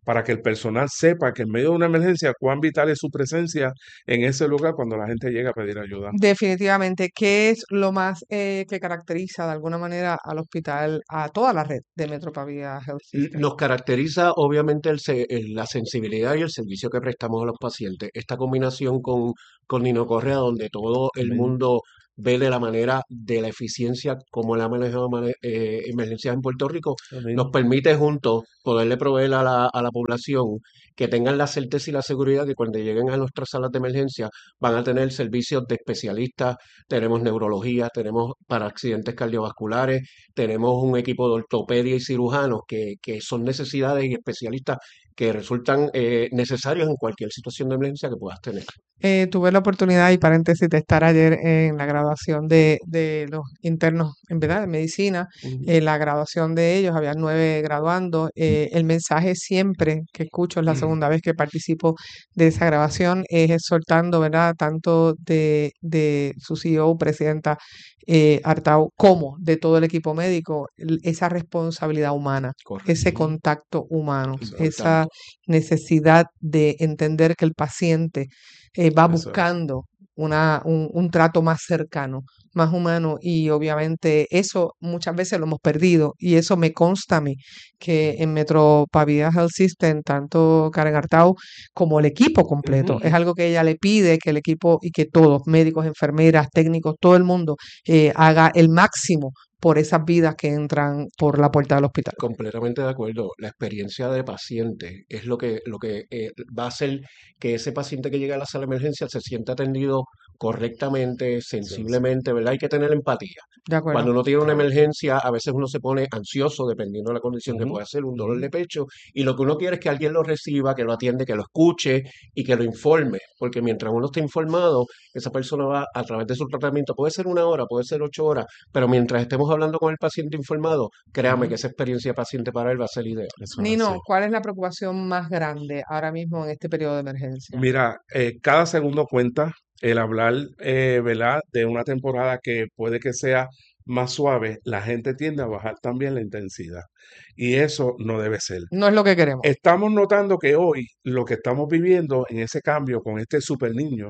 para que el personal sepa que en medio de una emergencia cuán vital es su presencia en ese lugar cuando la gente llega a pedir ayuda. Definitivamente, ¿qué es lo más eh, que caracteriza de alguna manera al hospital, a toda la red de Metro Pavía Health System? Nos caracteriza obviamente el, se- el- la sensibilidad y el servicio que prestamos a los pacientes. Esta combinación con, con Nino Correa, donde todo el Amén. mundo ve de la manera de la eficiencia como él ha manejado mane- eh, emergencias en Puerto Rico, Amén. nos permite juntos poderle proveer a la, a la población que tengan la certeza y la seguridad que cuando lleguen a nuestras salas de emergencia van a tener servicios de especialistas, tenemos neurología, tenemos para accidentes cardiovasculares, tenemos un equipo de ortopedia y cirujanos que, que son necesidades y especialistas que resultan eh, necesarios en cualquier situación de emergencia que puedas tener. Eh, tuve la oportunidad, y paréntesis, de estar ayer en la graduación de, de los internos, en verdad, de medicina. Ujú. En la graduación de ellos, había nueve graduando. Eh, el mensaje siempre que escucho, es la segunda vez que participo de esa grabación, es exhortando, ¿verdad?, tanto de, de su C E O, presidenta eh, Artau, como de todo el equipo médico, el- esa responsabilidad humana, ese Correcto. contacto humano, esa Importante. necesidad de entender que el paciente eh, va Eso es. buscando una, un, un trato más cercano, más humano, y obviamente eso muchas veces lo hemos perdido, y eso me consta a mí que en Metro Pavía Health System, tanto Karen Artau como el equipo completo, es Ujú. algo que ella le pide, que el equipo y que todos, médicos, enfermeras, técnicos, todo el mundo eh, haga el máximo por esas vidas que entran por la puerta del hospital. Completamente de acuerdo. La experiencia de paciente es lo que, lo que eh, va a hacer que ese paciente que llega a la sala de emergencia se sienta atendido correctamente, sensiblemente, ¿verdad? Hay que tener empatía. De acuerdo. Cuando uno tiene una Correcto. emergencia, a veces uno se pone ansioso dependiendo de la condición que Ujú. pueda ser, un dolor Ujú. de pecho, y lo que uno quiere es que alguien lo reciba, que lo atiende, que lo escuche y que lo informe, porque mientras uno esté informado, esa persona va a través de su tratamiento, puede ser una hora, puede ser ocho horas, pero mientras estemos hablando con el paciente informado, créame Ujú. que esa experiencia de paciente para él va a ser ideal. Eso es así. Nino, ¿cuál es la preocupación más grande ahora mismo en este periodo de emergencia? Mira, eh, cada segundo cuenta. El hablar, eh, ¿verdad?, de una temporada que puede que sea más suave, la gente tiende a bajar también la intensidad. Y eso no debe ser. No es lo que queremos. Estamos notando que hoy lo que estamos viviendo en ese cambio con este super niño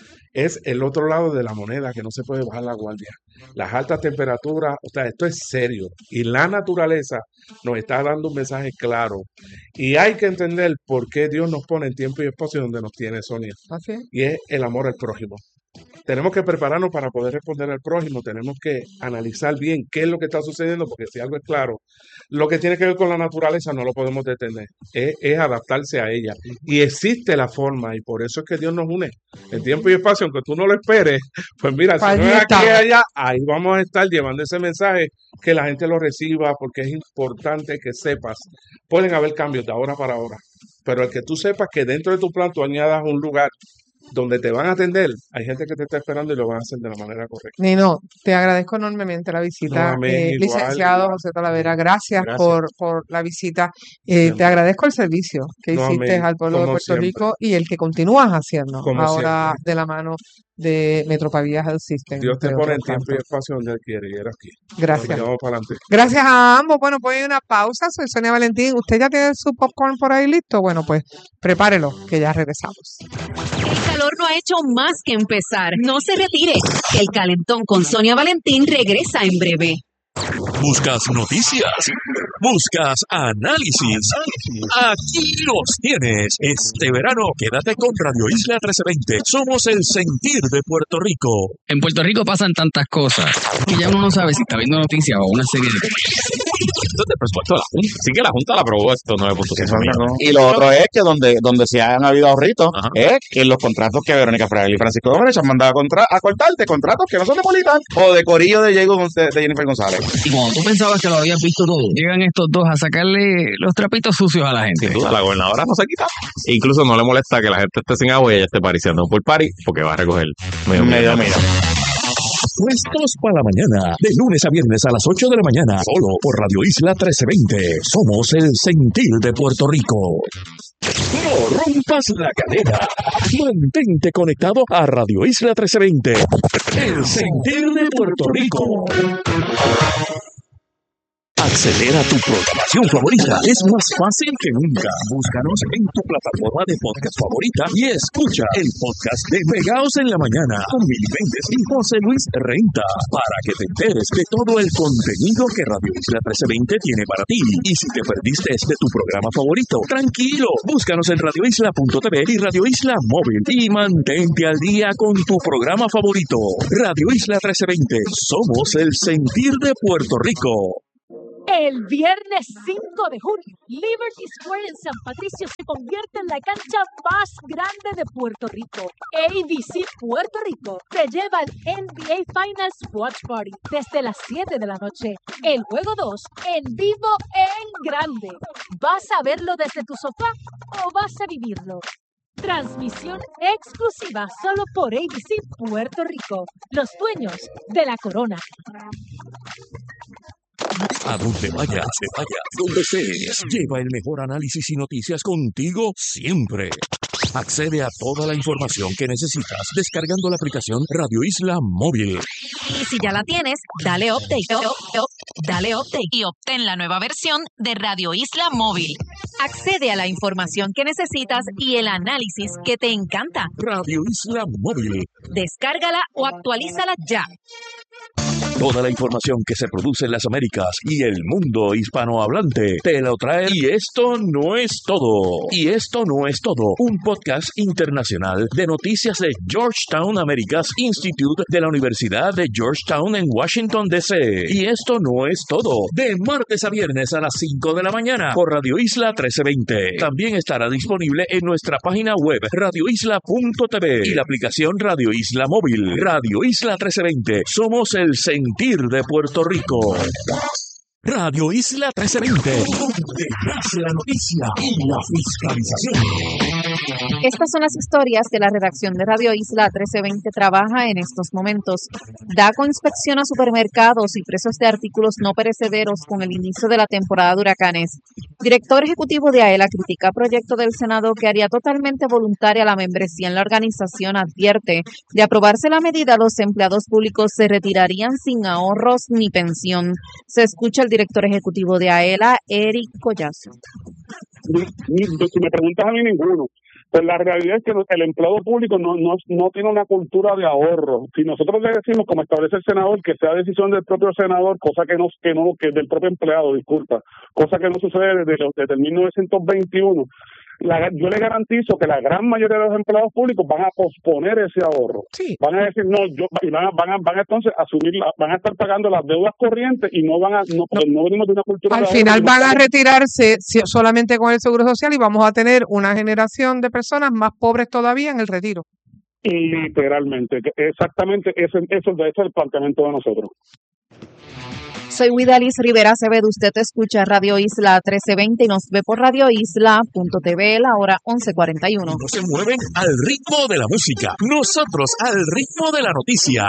es el otro lado de la moneda, que no se puede bajar la guardia. Las altas temperaturas, o sea, esto es serio. Y la naturaleza nos está dando un mensaje claro. Y hay que entender por qué Dios nos pone en tiempo y espacio donde nos tiene, Sonia. ¿Así? Y es el amor al prójimo. Tenemos que prepararnos para poder responder al prójimo, tenemos que analizar bien qué es lo que está sucediendo, porque si algo es claro, lo que tiene que ver con la naturaleza no lo podemos detener, es, es adaptarse a ella. Y existe la forma, y por eso es que Dios nos une en tiempo y espacio, aunque tú no lo esperes, pues mira, si Allí no es aquí estamos. y allá, ahí vamos a estar llevando ese mensaje, que la gente lo reciba, porque es importante que sepas, pueden haber cambios de ahora para ahora, pero el que tú sepas que dentro de tu plan tú añadas un lugar donde te van a atender, hay gente que te está esperando y lo van a hacer de la manera correcta. Nino, te agradezco enormemente la visita. No, amén, Eh, igual. licenciado José Talavera, gracias, Gracias. por, por la visita. Eh, Siempre. te agradezco el servicio que No, hiciste amén, al pueblo de como Puerto siempre. Rico y el que continúas haciendo Como ahora siempre. de la mano de Metro Pavía Health System. Dios te entre pone en otros tiempo y tantos. espacio donde Él quiere y era aquí. Gracias. Y vamos para adelante. Gracias a ambos. Bueno, pues hay una pausa. Soy Sonia Valentín. ¿Usted ya tiene su popcorn por ahí listo? Bueno, pues prepárelo, que ya regresamos. El calor no ha hecho más que empezar. No se retire. El calentón con Sonia Valentín regresa en breve. Buscas noticias, buscas análisis. Aquí los tienes. Este verano quédate con Radio Isla trece veinte. Somos el sentir de Puerto Rico. En Puerto Rico pasan tantas cosas que ya uno no sabe si está viendo noticias o una serie de... Esto es del presupuesto de la Junta. Sí que la Junta la aprobó esto nueve punto cinco millones. Y lo otro es que donde, donde se han habido ahorritos es que los contratos que Verónica Fraga y Francisco Domínguez han mandado a, contra, a cortarte, contratos que no son de Politán o de Corillo de, Diego Gonz- de Jennifer González. Y cuando tú pensabas que lo habías visto todo, llegan estos dos a sacarle los trapitos sucios a la gente. Sin duda, la gobernadora no se quita. E incluso no le molesta que la gente esté sin agua y ella esté pariciando por party porque va a recoger medio Medio millón. millón. Puestos para la mañana, de lunes a viernes a las ocho de la mañana, solo por Radio Isla trece veinte. Somos el sentir de Puerto Rico. No rompas la cadena. Mantente conectado a Radio Isla trece veinte. El sentir de Puerto Rico. Acceder a tu programación favorita es más fácil que nunca. Búscanos en tu plataforma de podcast favorita y escucha el podcast de Pegaos en la Mañana con Mili Méndez y José Luis Renta para que te enteres de todo el contenido que Radio Isla trece veinte tiene para ti. Y si te perdiste de tu programa favorito, tranquilo, búscanos en radio isla punto t v y Radio Isla Móvil y mantente al día con tu programa favorito. Radio Isla trece veinte, somos el sentir de Puerto Rico. El viernes cinco de junio, Liberty Square en San Patricio se convierte en la cancha más grande de Puerto Rico. A B C Puerto Rico te lleva al N B A Finals Watch Party desde las siete de la noche. El juego dos en vivo en grande. ¿Vas a verlo desde tu sofá o vas a vivirlo? Transmisión exclusiva solo por A B C Puerto Rico, los dueños de la corona. A donde vayas, te vayas, donde estés, lleva el mejor análisis y noticias contigo siempre. Accede a toda la información que necesitas descargando la aplicación Radio Isla Móvil. Y si ya la tienes, dale update, up, up, dale update y obtén la nueva versión de Radio Isla Móvil. Accede a la información que necesitas y el análisis que te encanta. Radio Isla Móvil. Descárgala o actualízala ya. Toda la información que se produce en las Américas y el mundo hispanohablante te lo trae. Y esto no es todo. Y esto no es todo. Un podcast internacional de noticias de Georgetown Americas Institute de la Universidad de Georgetown en Washington, D C Y esto no es todo. De martes a viernes a las cinco de la mañana por Radio Isla trece veinte. También estará disponible en nuestra página web radio isla punto t v y la aplicación Radio Isla Móvil. Radio Isla trece veinte. Somos el sentir de Puerto Rico. Radio Isla trece veinte, donde nace la noticia y la fiscalización. Estas son las historias que la redacción de Radio Isla trece veinte trabaja en estos momentos. DACO inspecciona supermercados y precios de artículos no perecederos con el inicio de la temporada de huracanes. Director ejecutivo de AELA critica proyecto del Senado que haría totalmente voluntaria la membresía en la organización. Advierte, de aprobarse la medida, los empleados públicos se retirarían sin ahorros ni pensión. Se escucha el director ejecutivo de AELA, Eric Collazo. Si me preguntas a mí, ninguno. Pues la realidad es que el empleado público no, no, no tiene una cultura de ahorro. Si nosotros le decimos, como establece el senador, que sea decisión del propio senador, cosa que no, que no, que del propio empleado, disculpa, cosa que no sucede desde, los, desde el mil novecientos veintiuno, la, yo le garantizo que la gran mayoría de los empleados públicos van a posponer ese ahorro. Sí. Van a decir, no, yo, y van a, van a, van a entonces asumir, la, van a estar pagando las deudas corrientes y no van a, no, no, no venimos de una cultura Al de final ahorro, van a retirarse solamente con el Seguro Social y vamos a tener una generación de personas más pobres todavía en el retiro. Literalmente, exactamente, ese, eso, ese es el planteamiento de nosotros. Soy Widalis Rivera Acevedo, usted escucha Radio Isla trece veinte y nos ve por radio isla punto t v, la hora once cuarenta y uno. No se mueven al ritmo de la música, nosotros al ritmo de la noticia.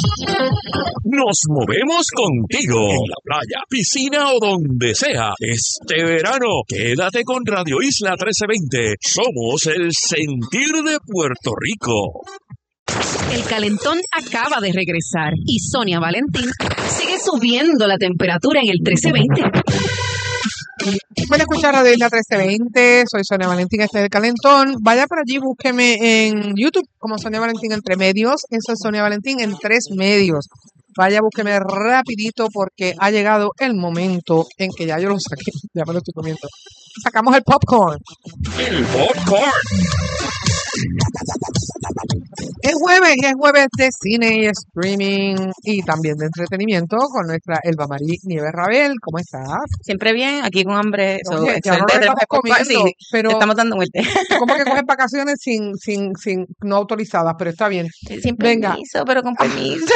Nos movemos contigo, en la playa, piscina o donde sea. Este verano, quédate con Radio Isla trece veinte. Somos el sentir de Puerto Rico. El calentón acaba de regresar y Sonia Valentín sigue subiendo la temperatura en el trece veinte. Pueden escuchar Radio Isla trece veinte, soy Sonia Valentín, este es el calentón. Vaya por allí, búsqueme en YouTube como Sonia Valentín Entre Medios, eso es Sonia Valentín en Tres Medios. Vaya, búsqueme rapidito porque ha llegado el momento en que ya yo lo saqué, ya me lo estoy comiendo. Sacamos el popcorn. El popcorn. Es jueves, es jueves de cine y streaming y también de entretenimiento con nuestra Elba Marí Nieves Rabel. ¿Cómo estás? Siempre bien, aquí con hambre. Oye, So, ya no lo estamos comiendo, sí, pero estamos dando vuelta. ¿Cómo que coges vacaciones sin, sin, sin no autorizadas? Pero está bien. Sin Venga. permiso, pero con permiso.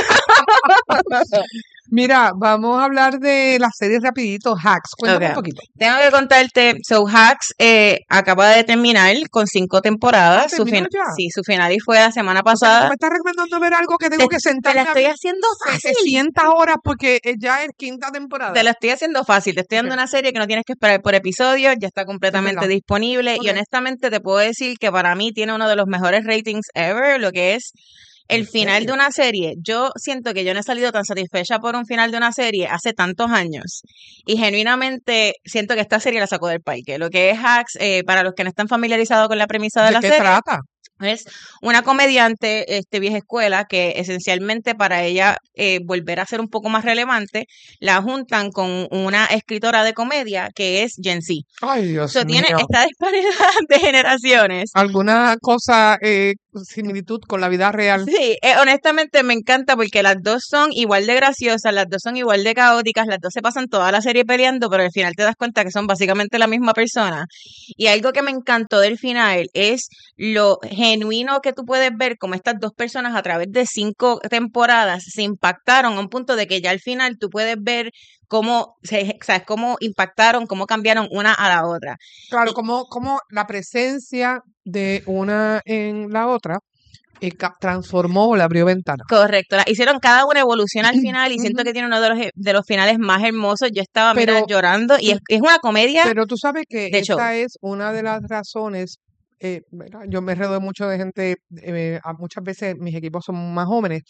Mira, vamos a hablar de la serie rapidito, Hacks. Cuéntame Okay. un poquito. Tengo que contarte, so Hacks eh, acaba de terminar con cinco temporadas. Ah, su ¿terminó fin- ya? Sí, su final y fue la semana O sea, pasada. ¿tú me estás recomendando ver algo que tengo Te- que sentarme te la estoy a ver haciendo fácil. setecientas horas porque eh, ya es quinta temporada? Te lo estoy haciendo fácil, te estoy dando una serie que no tienes que esperar por episodios, ya está completamente verdad. disponible Ok. y honestamente te puedo decir que para mí tiene uno de los mejores ratings ever, lo que es El final de una serie, yo siento que yo no he salido tan satisfecha por un final de una serie hace tantos años. Y genuinamente siento que esta serie la sacó del parque. Lo que es Hacks, eh, para los que no están familiarizados con la premisa de ¿De la qué serie, trata? es una comediante este, vieja escuela que esencialmente para ella eh, volver a ser un poco más relevante, la juntan con una escritora de comedia que es Gen Z. Ay, Dios So, tiene mío. esta disparidad de generaciones. ¿Alguna cosa, eh, similitud con la vida real? Sí, eh, honestamente me encanta porque las dos son igual de graciosas, las dos son igual de caóticas, las dos se pasan toda la serie peleando, pero al final te das cuenta que son básicamente la misma persona. Y algo que me encantó del final es lo genuino que tú puedes ver como estas dos personas a través de cinco temporadas se impactaron a un punto de que ya al final tú puedes ver cómo, se, ¿sabes? Cómo impactaron, cómo cambiaron una a la otra. Claro, como, como la presencia de una en la otra eh, ca- transformó o le abrió ventana. Correcto, la- hicieron cada una evolución al final y siento que tiene uno de los, de los finales más hermosos. Yo estaba, mira, Pero- llorando y es, es una comedia Pero tú sabes que de show. esta es una de las razones. Eh, ¿verdad? Yo me rodeo mucho de gente, eh, a- muchas veces mis equipos son más jóvenes,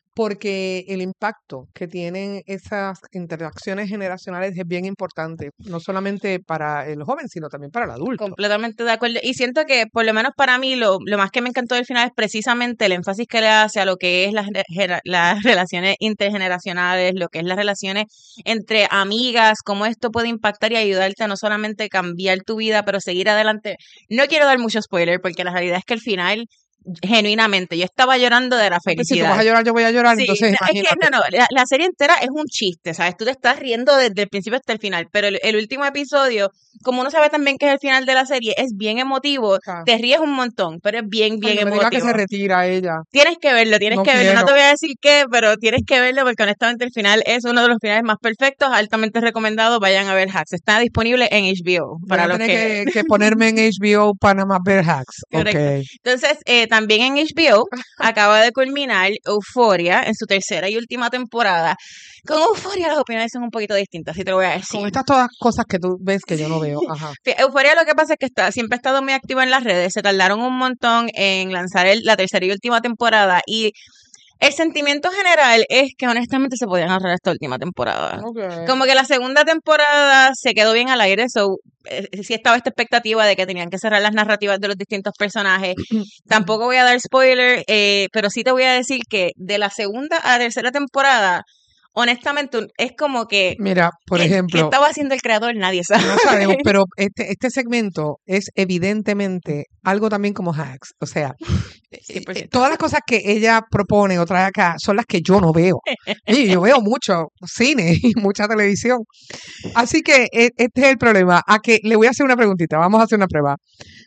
porque el impacto que tienen esas interacciones generacionales es bien importante, no solamente para el joven, sino también para el adulto. Completamente de acuerdo. Y siento que, por lo menos para mí, lo, lo más que me encantó del final es precisamente el énfasis que le hace a lo que es las, re- gera- las relaciones intergeneracionales, lo que es las relaciones entre amigas, cómo esto puede impactar y ayudarte a no solamente cambiar tu vida, pero seguir adelante. No quiero dar mucho spoiler, porque la realidad es que el final, genuinamente, yo estaba llorando de la Pues si tú felicidad. vas a llorar, yo voy a llorar, Sí, entonces no, es que imagínate. no, no, la, la serie entera es un chiste, ¿sabes? Tú te estás riendo desde el principio hasta el final, pero el, el último episodio, como uno sabe también que es el final de la serie, es bien emotivo, Ah. te ríes un montón, pero es bien, Ay, bien no me digas que emotivo. se retira ella. Tienes que verlo, tienes No que verlo, no quiero. te voy a decir qué, pero tienes que verlo porque honestamente el final es uno de los finales más perfectos, altamente recomendado, vayan a ver Hacks, está disponible en H B O, Voy para a los tener que... que, que ponerme en H B O para más ver Hacks. Correcto. Ok. Entonces, eh, también en H B O acaba de culminar Euphoria en su tercera y última temporada. Con Euphoria las opiniones son un poquito distintas, si te lo voy a decir. Con estas todas cosas que tú ves que yo no veo. Ajá. Fí- Euphoria lo que pasa es que está, siempre ha estado muy activa en las redes, se tardaron un montón en lanzar el- la tercera y última temporada y el sentimiento general es que honestamente se podían ahorrar esta última temporada. Ok. Como que la segunda temporada se quedó bien al aire, so, eh, sí estaba esta expectativa de que tenían que cerrar las narrativas de los distintos personajes. Tampoco voy a dar spoiler, eh, pero sí te voy a decir que de la segunda a la tercera temporada, honestamente, un- es como que Mira, por ¿qué, qué ejemplo, estaba haciendo el creador? Nadie sabe. no sabemos, pero este, este segmento es evidentemente algo también como Hacks. O sea, eh, cien por eh, ciento. todas las cosas que ella propone o trae acá son las que yo no veo. Y yo veo mucho cine y mucha televisión. Así que eh, este es el problema. A que le voy a hacer una preguntita, vamos a hacer una prueba.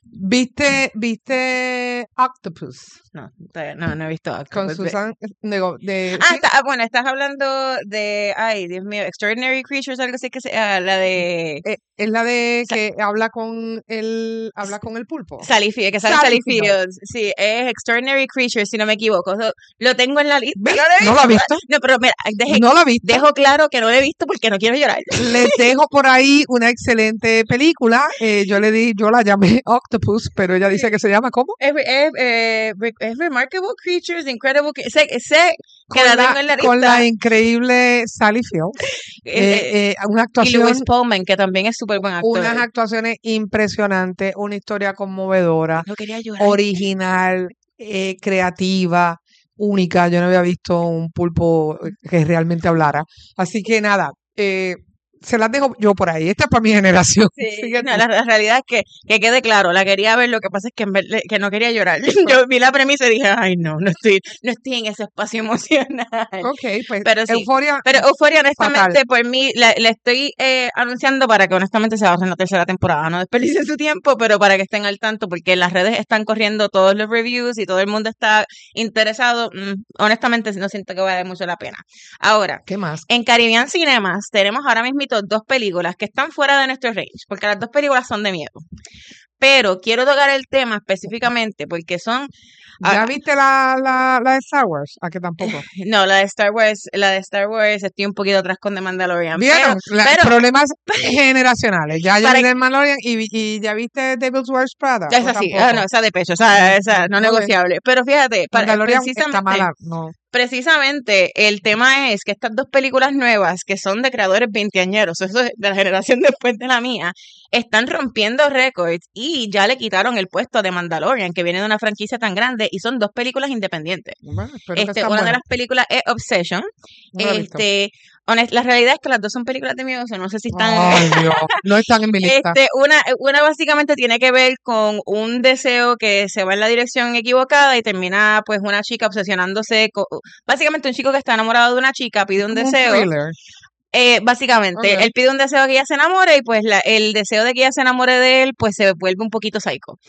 ¿Viste, viste Octopus? No, todavía no, no he visto Con Octopus. Ve- Susan, digo, de, Ah, sí, está- ah, bueno, estás hablando de, ay, Dios mío, Extraordinary Creatures, algo así que se, ah, la de eh, es la de Sa- que habla con el, habla con el pulpo. Sally Fields, que sale Sally Sally Fields. Fields. Sí, es Extraordinary Creatures, si no me equivoco. So, lo tengo en la lista. ¿Ves? No lo he ¿No lo has visto. visto? No, pero mira, deje- ¿No lo has visto? dejo claro que no lo he visto porque no quiero llorar. Les dejo por ahí una excelente película. Eh, yo le di, yo la llamé Octopus, pero ella dice que se llama ¿cómo? Es, es, eh, re- es Remarkable Creatures, Incredible. Cre- Sé, sé que Con la la, tengo en la con la lista. increíble Sally Fields. Eh, Eh, eh, eh, una y actuación, Lewis Pullman, que también es súper buen actor. unas actuaciones impresionantes, una historia conmovedora, No quería llorar. original, eh, creativa, única. Yo no había visto un pulpo que realmente hablara. Así que nada, eh, se las dejo yo por ahí. Esta es para mi generación. Sí, Sigue no, tú. la, la realidad es que, que quede claro, la quería ver, lo que pasa es que, en vez- que no quería llorar. Yo vi la premisa y dije, ay no, no estoy, no estoy en ese espacio emocional. Ok, pues Pero sí, Euforia, pero Euphoria fatal. honestamente por mí la, la estoy eh, anunciando para que honestamente se ahorren la tercera temporada, no desperdicien su tiempo, pero para que estén al tanto, porque en las redes están corriendo todos los reviews y todo el mundo está interesado. Mm, honestamente no siento que vale mucho la pena. Ahora, ¿Qué más? en Caribbean Cinemas tenemos ahora mismo dos películas que están fuera de nuestro range, porque las dos películas son de miedo. pero quiero tocar el tema específicamente porque son... ¿Ya ah, viste la, la, la de Star Wars? ¿A que tampoco? no, la de Star Wars, la de Star Wars estoy un poquito atrás con The Mandalorian. ¿Vieron? Pero, La- pero problemas generacionales. Ya ya para vi The Mandalorian y, y ya viste Devil's Wears Prada. ¿O esa sí, ah, tampoco? no, esa de pecho, esa, esa no Ok. negociable. Pero fíjate, para, Mandalorian está precisamente, mala. No. precisamente el tema es que estas dos películas nuevas, que son de creadores veinteañeros, eso es de la generación después de la mía, están rompiendo récords y ya le quitaron el puesto a The Mandalorian, que viene de una franquicia tan grande, y son dos películas independientes. Bueno, espero que Este, están una de buenas. las películas es Obsession. No la he visto. Este, honest- la realidad es que las dos son películas de mi uso, no sé si están. Ay, Dios. No están en mi lista. Este, una, una básicamente tiene que ver con un deseo que se va en la dirección equivocada y termina pues una chica obsesionándose con, básicamente un chico que está enamorado de una chica pide un Como un deseo. thriller. Eh, básicamente, Ok. él pide un deseo de que ella se enamore y pues la- el deseo de que ella se enamore de él pues se vuelve un poquito psycho.